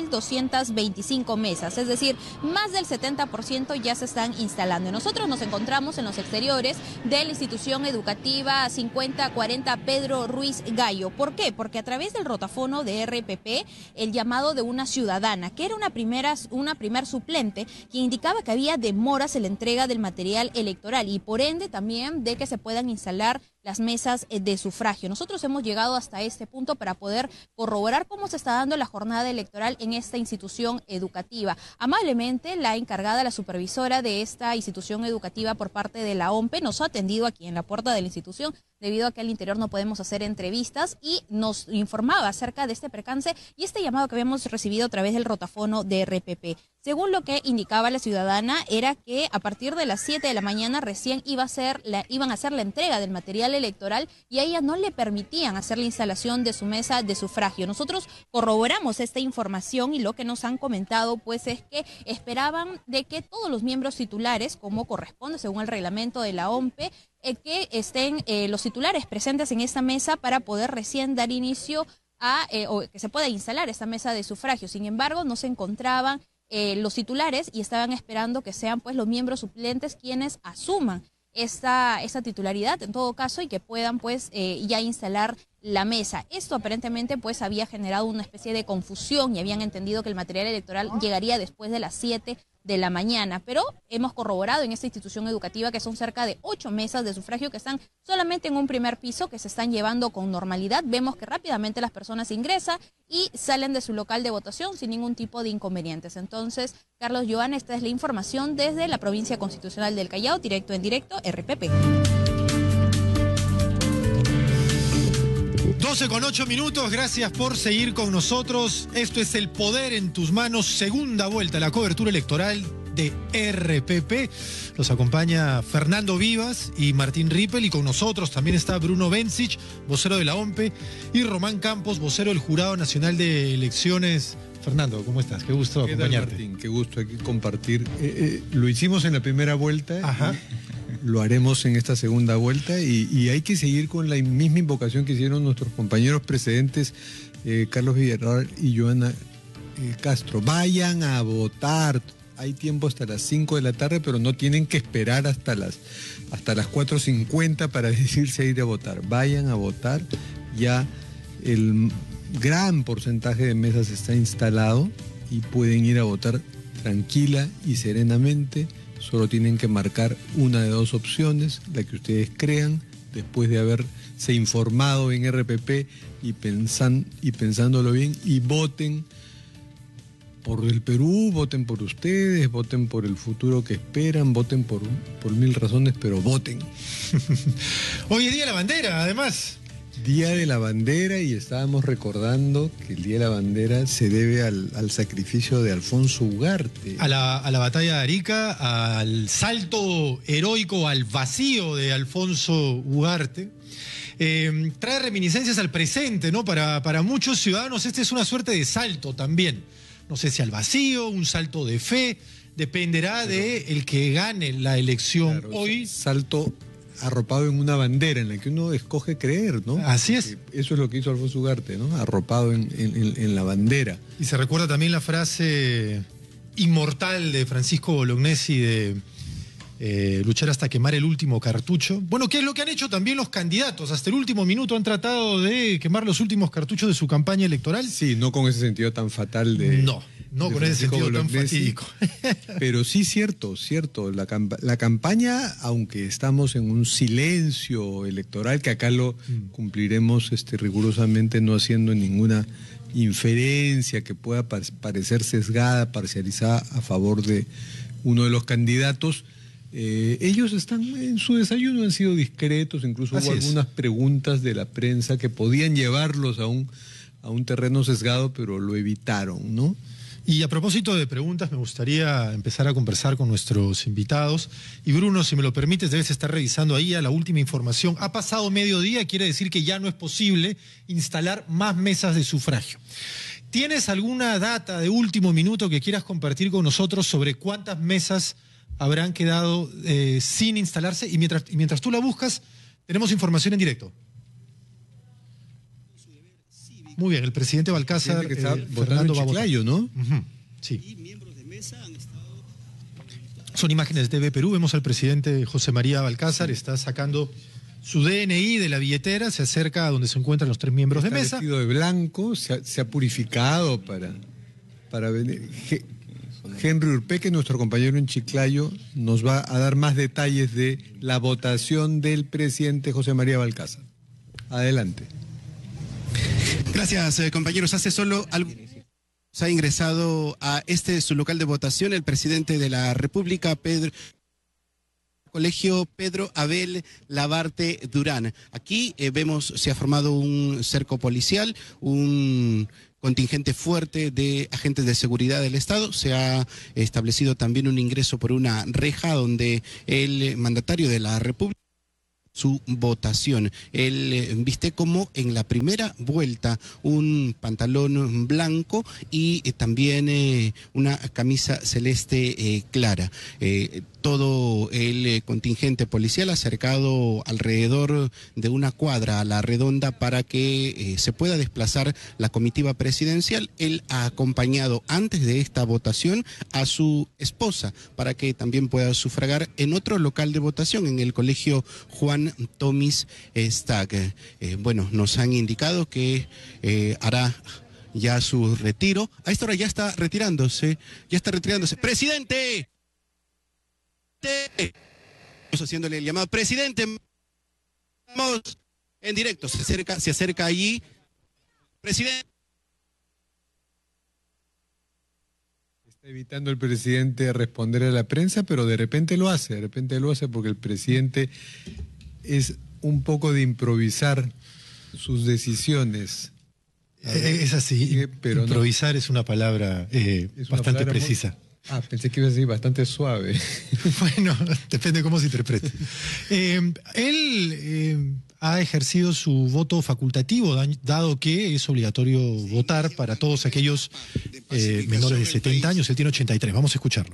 2.225 mesas, es decir, más del 70% ya se están instalando. Nosotros nos encontramos en los exteriores de la institución educativa 5040 Pedro Ruiz Gallo. ¿Por qué? Porque a través del rotafono de RPP, el llamado de una ciudadana, que era una primer suplente, que indicaba que había demoras en la entrega del material electoral y por ende también de que se puedan instalar las mesas de sufragio. Nosotros hemos llegado hasta este punto para poder corroborar cómo se está dando la jornada electoral en esta institución educativa. Amablemente, la encargada, la supervisora de esta institución educativa por parte de la OMPE, nos ha atendido aquí en la puerta de la institución, debido a que al interior no podemos hacer entrevistas, y nos informaba acerca de este percance y este llamado que habíamos recibido a través del rotafono de RPP. Según lo que indicaba la ciudadana, era que a partir de las 7 de la mañana recién iban a hacer la entrega del material electoral y a ella no le permitían hacer la instalación de su mesa de sufragio. Nosotros corroboramos esta información y lo que nos han comentado pues es que esperaban de que todos los miembros titulares, como corresponde según el reglamento de la OMPE, que estén los titulares presentes en esta mesa para poder recién dar inicio o que se pueda instalar esta mesa de sufragio. Sin embargo, no se encontraban los titulares y estaban esperando que sean pues los miembros suplentes quienes asuman esta titularidad en todo caso y que puedan pues ya instalar la mesa. Esto aparentemente pues había generado una especie de confusión y habían entendido que el material electoral llegaría después de las 7 de la mañana, pero hemos corroborado en esta institución educativa que son cerca de 8 mesas de sufragio que están solamente en un primer piso, que se están llevando con normalidad. Vemos que rápidamente las personas ingresan y salen de su local de votación sin ningún tipo de inconvenientes. Entonces, Carlos Joana, esta es la información desde la provincia constitucional del Callao, directo en directo, RPP. 12:08, gracias por seguir con nosotros. Esto es El Poder en tus Manos, segunda vuelta a la cobertura electoral de RPP. Los acompaña Fernando Vivas y Martín Rippel, y con nosotros también está Bruno Bencic, vocero de la OMPE, y Román Campos, vocero del Jurado Nacional de Elecciones. Fernando, ¿cómo estás? Qué gusto acompañarte. Martín, qué gusto aquí compartir. Lo hicimos en la primera vuelta. Ajá. Lo haremos en esta segunda vuelta y hay que seguir con la misma invocación que hicieron nuestros compañeros precedentes, Carlos Villarreal y Joana Castro. Vayan a votar. Hay tiempo hasta las 5 de la tarde, pero no tienen que esperar hasta las 4:50 para decidirse a ir a votar. Vayan a votar. Ya el gran porcentaje de mesas está instalado y pueden ir a votar tranquila y serenamente. Solo tienen que marcar una de dos opciones, la que ustedes crean, después de haberse informado en RPP y pensándolo bien, y voten por el Perú, voten por ustedes, voten por el futuro que esperan, voten por mil razones, pero voten. Hoy es Día de la Bandera, además. Día de la Bandera, y estábamos recordando que el Día de la Bandera se debe al sacrificio de Alfonso Ugarte. A la batalla de Arica, al salto heroico al vacío de Alfonso Ugarte. Trae reminiscencias al presente, ¿no? Para muchos ciudadanos este es una suerte de salto también. No sé si al vacío, un salto de fe, dependerá de el que gane la elección. Claro, hoy. Salto arropado en una bandera en la que uno escoge creer, ¿no? Así es. Eso es lo que hizo Alfonso Ugarte, ¿no? Arropado en la bandera. Y se recuerda también la frase inmortal de Francisco Bolognesi de luchar hasta quemar el último cartucho. Bueno, ¿qué es lo que han hecho también los candidatos? Hasta el último minuto han tratado de quemar los últimos cartuchos de su campaña electoral. Sí, no con ese sentido tan fatal de... No con ese sentido tan fatídico. Pero sí, cierto. La campaña, aunque estamos en un silencio electoral, que acá lo cumpliremos rigurosamente, no haciendo ninguna inferencia que pueda parecer sesgada, parcializada a favor de uno de los candidatos, ellos están en su desayuno, han sido discretos, incluso hubo algunas preguntas de la prensa que podían llevarlos a un terreno sesgado, pero lo evitaron, ¿no? Y a propósito de preguntas, me gustaría empezar a conversar con nuestros invitados. Y Bruno, si me lo permites, debes estar revisando ahí a la última información. Ha pasado mediodía, quiere decir que ya no es posible instalar más mesas de sufragio. ¿Tienes alguna data de último minuto que quieras compartir con nosotros sobre cuántas mesas habrán quedado sin instalarse? Y mientras tú la buscas, tenemos información en directo. Muy bien, el presidente Balcázar, que está Fernando votando en Chiclayo, ¿no? Sí. Son imágenes de TV Perú. Vemos al presidente José María Balcázar, está sacando su DNI de la billetera, se acerca a donde se encuentran los 3 miembros de mesa. Está vestido de blanco, se ha purificado para venir. Henry Urpeque, nuestro compañero en Chiclayo, nos va a dar más detalles de la votación del presidente José María Balcázar. Adelante. Gracias, compañeros. Hace solo algo se ha ingresado a su local de votación el presidente de la República, Colegio Pedro Abel Labarte Durán. Aquí vemos se ha formado un cerco policial, un contingente fuerte de agentes de seguridad del Estado. Se ha establecido también un ingreso por una reja donde el mandatario de la República su votación. Él viste como en la primera vuelta un pantalón blanco y también una camisa celeste clara. Todo el contingente policial acercado alrededor de una cuadra a la redonda para que se pueda desplazar la comitiva presidencial. Él ha acompañado antes de esta votación a su esposa para que también pueda sufragar en otro local de votación, en el Colegio Juan Tomis Stagg. Bueno, nos han indicado que hará ya su retiro. A esta hora ya está retirándose. ¡Presidente! Estamos haciéndole el llamado. Presidente, vamos en directo. Se acerca allí. Presidente. Está evitando el presidente responder a la prensa, pero de repente lo hace porque el presidente es un poco de improvisar sus decisiones. Es así, pero improvisar no. Es una palabra bastante precisa. Pensé que iba a decir bastante suave. Bueno, depende de cómo se interprete. Él ha ejercido su voto facultativo, dado que es obligatorio votar para todos aquellos menores de 70 años. Él tiene 83. Vamos a escucharlo.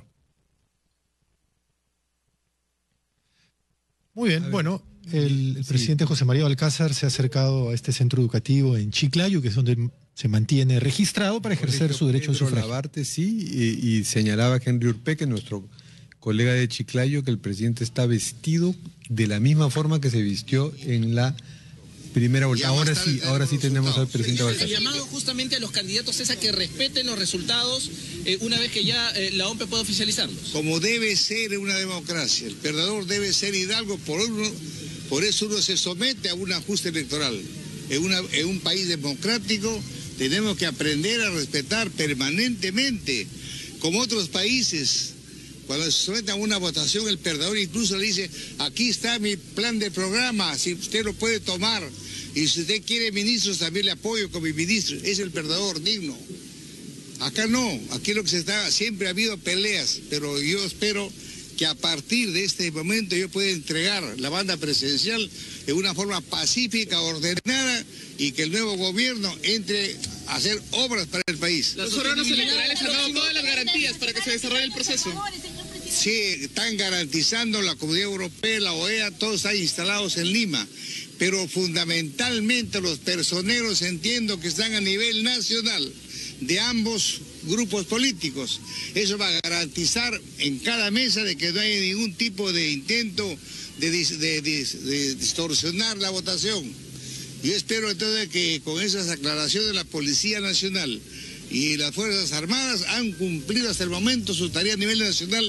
Muy bien, bueno, el presidente José María Balcázar se ha acercado a este centro educativo en Chiclayo, que es donde se mantiene registrado para ejercer su derecho al sufragio. Labarte, sí, y señalaba Henry Urpeque, nuestro colega de Chiclayo, que el presidente está vestido de la misma forma que se vistió en la primera vuelta. Ahora sí tenemos al presidente Balcázar. El llamado justamente a los candidatos es a que respeten los resultados una vez que ya la OMP pueda oficializarlos. Como debe ser una democracia, el perdedor debe ser hidalgo, por eso uno se somete a un ajuste electoral. En un país democrático tenemos que aprender a respetar permanentemente, como otros países. Cuando se somete a una votación, el perdedor incluso le dice, aquí está mi plan de programa, si usted lo puede tomar. Y si usted quiere ministros, también le apoyo con mi ministro. Es el perdedor digno. Acá no, aquí lo que siempre ha habido peleas, pero yo espero que a partir de este momento yo pueda entregar la banda presidencial de una forma pacífica, ordenada, y que el nuevo gobierno entre a hacer obras para el país. Los órganos electorales han dado todas las garantías para que se desarrolle el proceso. Sí, están garantizando la Comunidad Europea, la OEA, todos están instalados en Lima, pero fundamentalmente los personeros entiendo que están a nivel nacional de ambos grupos políticos. Eso va a garantizar en cada mesa de que no haya ningún tipo de intento de distorsionar la votación. Yo espero entonces que con esas aclaraciones la Policía Nacional y las Fuerzas Armadas han cumplido hasta el momento su tarea a nivel nacional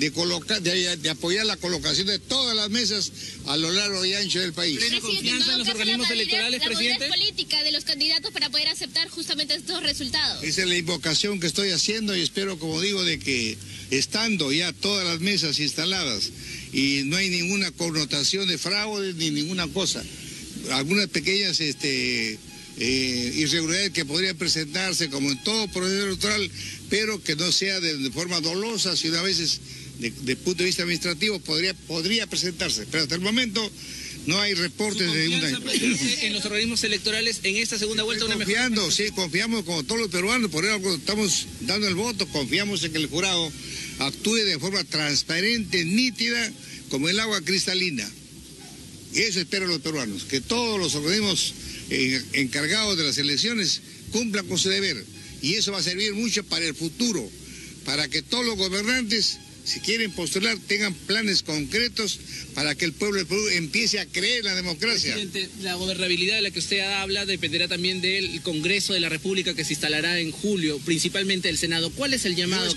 de apoyar la colocación de todas las mesas a lo largo y ancho del país. ¿Tiene confianza en los organismos electorales, presidente? La madurez política de los candidatos para poder aceptar justamente estos resultados. Esa es la invocación que estoy haciendo y espero, como digo, de que estando ya todas las mesas instaladas y no hay ninguna connotación de fraude ni ninguna cosa, algunas pequeñas irregularidades que podrían presentarse como en todo proceso electoral, pero que no sea de forma dolosa, sino a veces de punto de vista administrativo podría presentarse. Pero hasta el momento no hay reportes de una... en los organismos electorales en esta segunda vuelta. Confiamos como todos los peruanos, por eso estamos dando el voto, confiamos en que el jurado actúe de forma transparente, nítida, como el agua cristalina. Y eso esperan los peruanos, que todos los organismos encargados de las elecciones cumplan con su deber. Y eso va a servir mucho para el futuro, para que todos los gobernantes, si quieren postular, tengan planes concretos para que el pueblo de Perú empiece a creer en la democracia. Presidente, la gobernabilidad de la que usted habla dependerá también del Congreso de la República que se instalará en julio, principalmente el Senado. ¿Cuál es el llamado?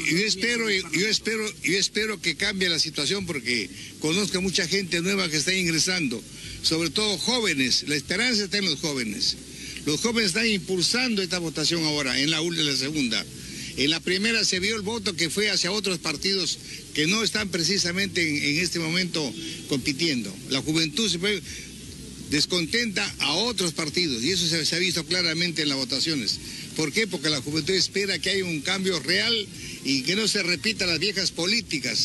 Yo espero que cambie la situación, porque conozco a mucha gente nueva que está ingresando, sobre todo jóvenes. La esperanza está en los jóvenes. Los jóvenes están impulsando esta votación ahora, en la segunda. En la primera se vio el voto que fue hacia otros partidos que no están precisamente en este momento compitiendo. La juventud se fue descontenta a otros partidos, y eso se ha visto claramente en las votaciones. ¿Por qué? Porque la juventud espera que haya un cambio real y que no se repitan las viejas políticas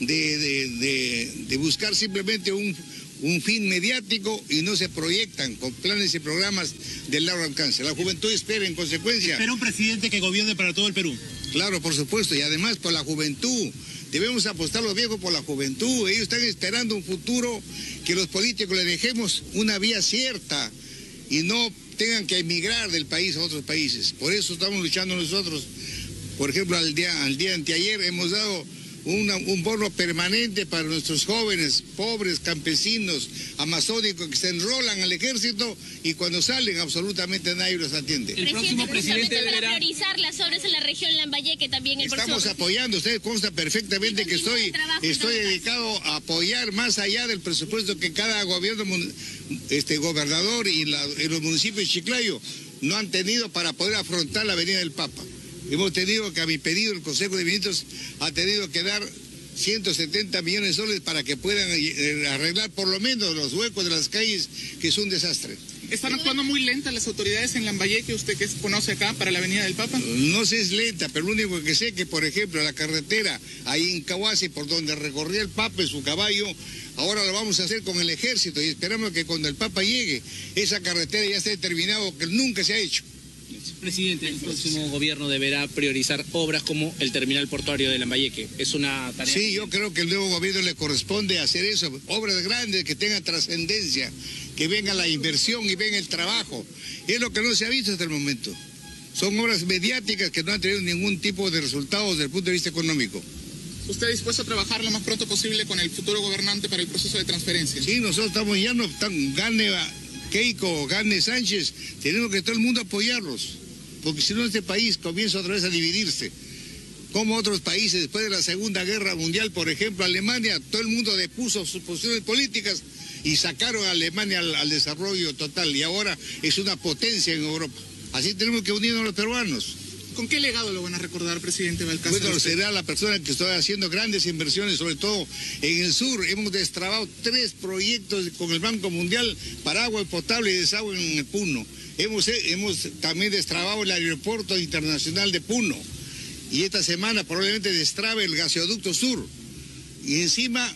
de buscar simplemente un fin mediático y no se proyectan con planes y programas de largo alcance. La juventud espera en consecuencia... Espera un presidente que gobierne para todo el Perú. Claro, por supuesto, y además por la juventud. Debemos apostar los viejos por la juventud. Ellos están esperando un futuro que los políticos les dejemos una vía cierta y no tengan que emigrar del país a otros países. Por eso estamos luchando nosotros. Por ejemplo, al día anteayer hemos dado un bono permanente para nuestros jóvenes, pobres, campesinos, amazónicos, que se enrolan al ejército y cuando salen absolutamente nadie los atiende. El próximo presidente deberá priorizar las obras en la región Lambayeque también. Estamos apoyando, usted consta perfectamente que estoy dedicado a apoyar más allá del presupuesto que cada gobierno, gobernador y los municipios de Chiclayo no han tenido para poder afrontar la Avenida del Papa. Hemos tenido que, a mi pedido, el Consejo de Ministros ha tenido que dar 170 millones de soles para que puedan arreglar por lo menos los huecos de las calles, que es un desastre. ¿Están actuando muy lentas las autoridades en Lambayeque, usted que conoce acá, para la Avenida del Papa? No sé si es lenta, pero lo único que sé es que, por ejemplo, la carretera ahí en Cahuasi, por donde recorría el Papa en su caballo, ahora lo vamos a hacer con el ejército y esperamos que cuando el Papa llegue, esa carretera ya esté terminada, que nunca se ha hecho. Presidente, el próximo gobierno deberá priorizar obras como el terminal portuario de Lambayeque. Es una tarea... Sí, yo creo que el nuevo gobierno le corresponde hacer eso. Obras grandes que tengan trascendencia, que venga la inversión y venga el trabajo. Es lo que no se ha visto hasta el momento. Son obras mediáticas que no han tenido ningún tipo de resultados desde el punto de vista económico. ¿Usted dispuesto a trabajar lo más pronto posible con el futuro gobernante para el proceso de transferencia? Sí, nosotros estamos ya, gane Keiko, gane Sánchez, tenemos que todo el mundo apoyarlos. Porque si no, este país comienza otra vez a dividirse. Como otros países, después de la Segunda Guerra Mundial, por ejemplo, Alemania, todo el mundo depuso sus posiciones políticas y sacaron a Alemania al desarrollo total. Y ahora es una potencia en Europa. Así tenemos que unirnos los peruanos. ¿Con qué legado lo van a recordar, presidente Balcázar? Bueno, será la persona que estoy haciendo grandes inversiones, sobre todo en el sur. Hemos destrabado 3 proyectos con el Banco Mundial para agua potable y desagüe en el Puno. Hemos también destrabado el aeropuerto internacional de Puno. Y esta semana probablemente destrabe el gasoducto sur. Y encima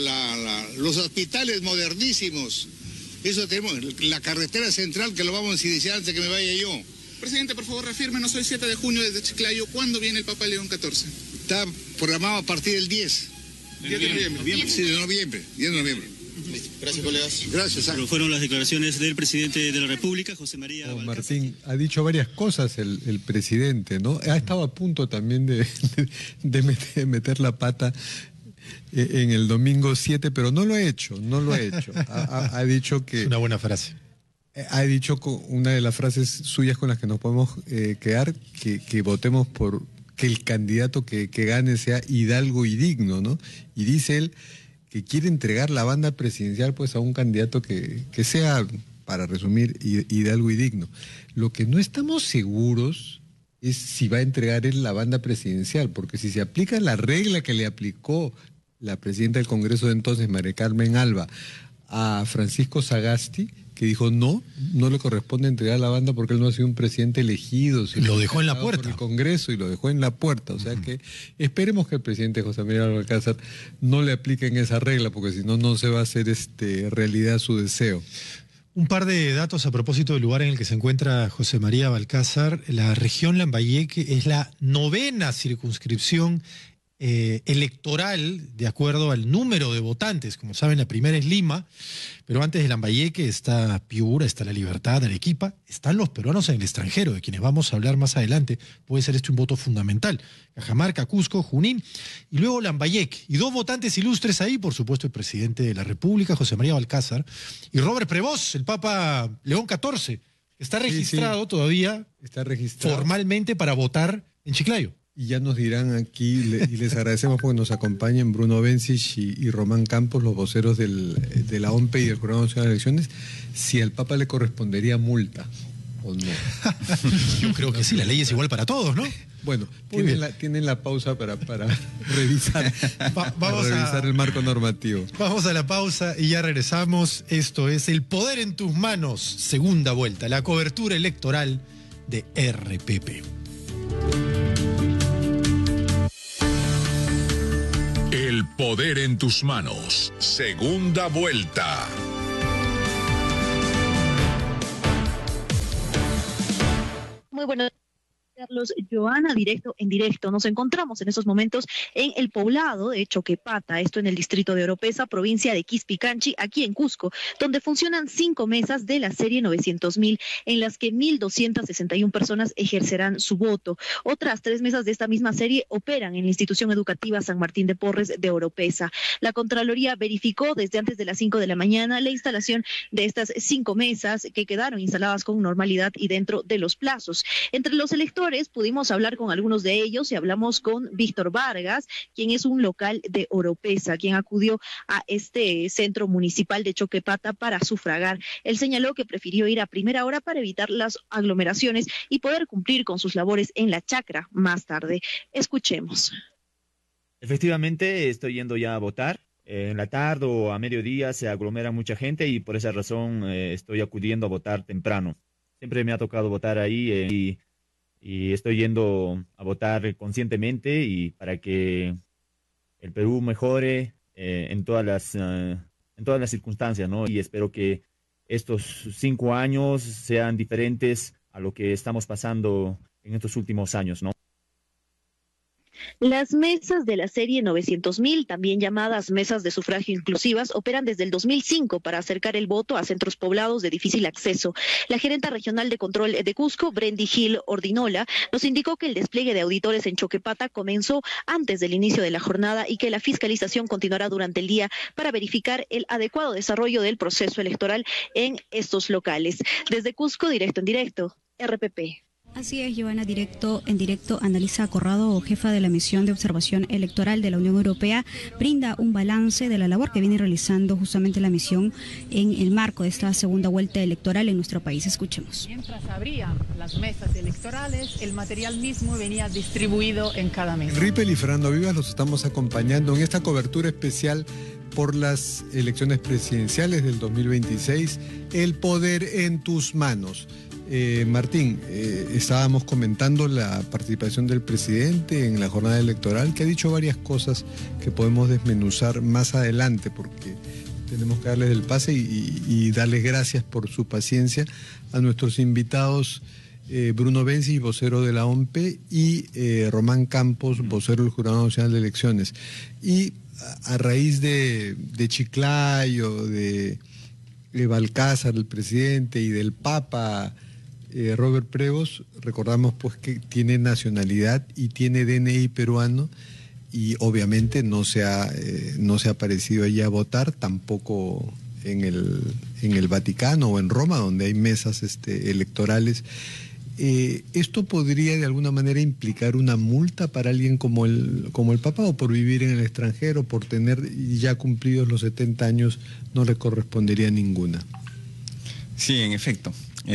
los hospitales modernísimos. Eso tenemos, la carretera central que lo vamos a iniciar antes de que me vaya yo. Presidente, por favor, refírmenos, hoy 7 de junio desde Chiclayo, ¿cuándo viene el Papa León XIV? Está programado a partir del 10. 10 de noviembre. Sí, de noviembre, 10 de noviembre. Gracias, colegas. Gracias. Pero fueron las declaraciones del presidente de la República, José María Balcázar. Martín, ha dicho varias cosas el presidente, ¿no? Ha estado a punto también de meter la pata en el domingo 7, pero no lo ha hecho. Ha dicho que... Es una buena frase. Ha dicho una de las frases suyas con las que nos podemos quedar, que votemos por que el candidato que gane sea hidalgo y digno, ¿no? Y dice él que quiere entregar la banda presidencial pues a un candidato que sea, para resumir, hidalgo y digno. Lo que no estamos seguros es si va a entregar él la banda presidencial, porque si se aplica la regla que le aplicó la presidenta del Congreso de entonces, María Carmen Alba, a Francisco Sagasti, que dijo no le corresponde entregar la banda porque él no ha sido un presidente elegido. Lo dejó en la puerta. Por el Congreso y lo dejó en la puerta. O sea que esperemos que el presidente José María Balcázar no le apliquen esa regla, porque si no, no se va a hacer realidad su deseo. Un par de datos a propósito del lugar en el que se encuentra José María Balcázar. La región Lambayeque es la 9ª circunscripción electoral de acuerdo al número de votantes. Como saben, la primera es Lima, pero antes de Lambayeque está Piura, está La Libertad, Arequipa, están los peruanos en el extranjero, de quienes vamos a hablar más adelante. Puede ser un voto fundamental. Cajamarca, Cusco, Junín y luego Lambayeque. Y 2 votantes ilustres ahí, por supuesto, el presidente de la República, José María Balcázar, y Robert Prevost, el Papa León XIV, que está registrado todavía, está registrado formalmente para votar en Chiclayo. Y ya nos dirán aquí, y les agradecemos porque nos acompañan Bruno Bencich y Román Campos, los voceros de la OMPE y del Jurado Nacional de Elecciones, si al Papa le correspondería multa o no. Yo creo que sí, la ley es igual para todos, ¿no? Bueno, tienen la pausa para revisar, revisar el marco normativo. Vamos a la pausa y ya regresamos. Esto es El Poder en tus Manos, segunda vuelta, la cobertura electoral de RPP. El poder en tus manos. Segunda vuelta. Muy buenas. Carlos, Joana, directo en directo. Nos encontramos en estos momentos en el poblado de Choquepata, esto en el distrito de Oropesa, provincia de Quispicanchi, aquí en Cusco, donde funcionan 5 mesas de la serie 900.000, en las que 1.261 personas ejercerán su voto. Otras 3 mesas de esta misma serie operan en la institución educativa San Martín de Porres de Oropesa. La Contraloría verificó desde antes de las 5 de la mañana la instalación de estas 5 mesas que quedaron instaladas con normalidad y dentro de los plazos. Entre los electores pudimos hablar con algunos de ellos y hablamos con Víctor Vargas, quien es un local de Oropesa, quien acudió a este centro municipal de Choquepata para sufragar. Él señaló que prefirió ir a primera hora para evitar las aglomeraciones y poder cumplir con sus labores en la chacra más tarde. Escuchemos. Efectivamente, estoy yendo ya a votar. En la tarde o a mediodía se aglomera mucha gente y por esa razón estoy acudiendo a votar temprano. Siempre me ha tocado votar ahí y estoy yendo a votar conscientemente y para que el Perú mejore en todas las circunstancias, ¿no? Y espero que estos 5 años sean diferentes a lo que estamos pasando en estos últimos años, ¿no? Las mesas de la serie 900.000, también llamadas mesas de sufragio inclusivas, operan desde el 2005 para acercar el voto a centros poblados de difícil acceso. La gerenta regional de control de Cusco, Brendy Gil Ordinola, nos indicó que el despliegue de auditores en Choquepata comenzó antes del inicio de la jornada y que la fiscalización continuará durante el día para verificar el adecuado desarrollo del proceso electoral en estos locales. Desde Cusco, directo en directo, RPP. Así es, Joana, directo en directo, Annalisa Corrado, jefa de la misión de observación electoral de la Unión Europea, brinda un balance de la labor que viene realizando justamente la misión en el marco de esta segunda vuelta electoral en nuestro país. Escuchemos. Mientras abrían las mesas electorales, el material mismo venía distribuido en cada mesa. Ripel y Fernando Vivas los estamos acompañando en esta cobertura especial por las elecciones presidenciales del 2026, El Poder en tus Manos. Martín, estábamos comentando la participación del presidente en la jornada electoral, que ha dicho varias cosas que podemos desmenuzar más adelante, porque tenemos que darles el pase y darles gracias por su paciencia a nuestros invitados, Bruno Benzi, vocero de la OMPE, y Román Campos, vocero del Jurado Nacional de Elecciones. Y a raíz de Chiclayo, de Balcázar, el presidente, y del Papa Robert Prevost, recordamos pues que tiene nacionalidad y tiene DNI peruano y obviamente no se ha aparecido allí a votar, tampoco en el Vaticano o en Roma, donde hay mesas electorales. ¿Esto podría de alguna manera implicar una multa para alguien como el Papa, o por vivir en el extranjero, por tener ya cumplidos los 70 años, no le correspondería ninguna? Sí, en efecto.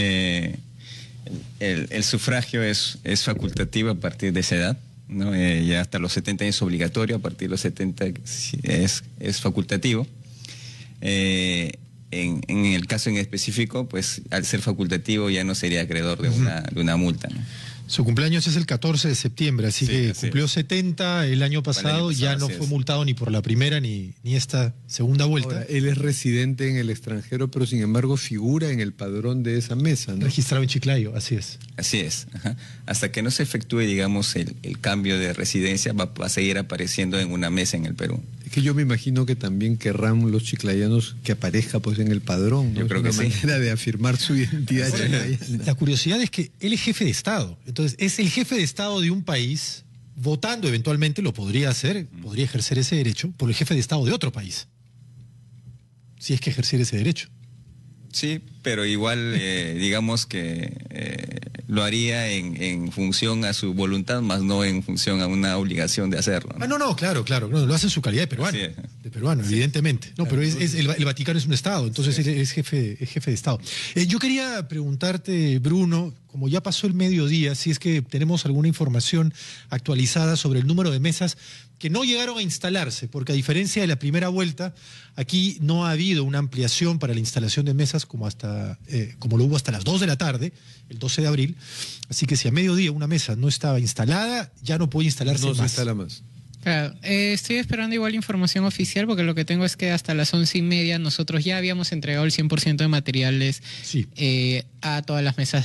El sufragio es facultativo a partir de esa edad, ¿no? Ya hasta los 70 años es obligatorio, a partir de los 70 es facultativo. en el caso en específico, pues al ser facultativo ya no sería acreedor de una multa, ¿no? Su cumpleaños es el 14 de septiembre, así que cumplió 70 el año pasado, ya no fue multado ni por la primera ni esta segunda vuelta. Ahora, él es residente en el extranjero, pero sin embargo figura en el padrón de esa mesa, ¿no? Registrado en Chiclayo, así es. Así es. Ajá. Hasta que no se efectúe, digamos, el cambio de residencia, va a seguir apareciendo en una mesa en el Perú. Es que yo me imagino que también querrán los chiclayanos que aparezca pues en el padrón, ¿no? Yo creo que sí. Es una manera de afirmar su identidad chiclayana. La curiosidad es que él es jefe de Estado. Entonces, es el jefe de Estado de un país, votando eventualmente, lo podría hacer, podría ejercer ese derecho por el jefe de Estado de otro país. Si es que ejercer ese derecho. Sí, pero igual, digamos que lo haría en función a su voluntad, más no en función a una obligación de hacerlo, ¿no? No, claro, no, lo hace en su calidad de peruano. Sí. De peruano, evidentemente. No, pero el Vaticano es un Estado, entonces él es jefe de Estado. Yo quería preguntarte, Bruno, como ya pasó el mediodía, si es que tenemos alguna información actualizada sobre el número de mesas que no llegaron a instalarse, porque a diferencia de la primera vuelta, aquí no ha habido una ampliación para la instalación de mesas como lo hubo hasta las 2 de la tarde, el 12 de abril. Así que si a mediodía una mesa no estaba instalada, ya no puede instalarse más. No se instala más. Claro, estoy esperando igual información oficial porque lo que tengo es que hasta las 11:30 nosotros ya habíamos entregado el 100% de materiales a todas las mesas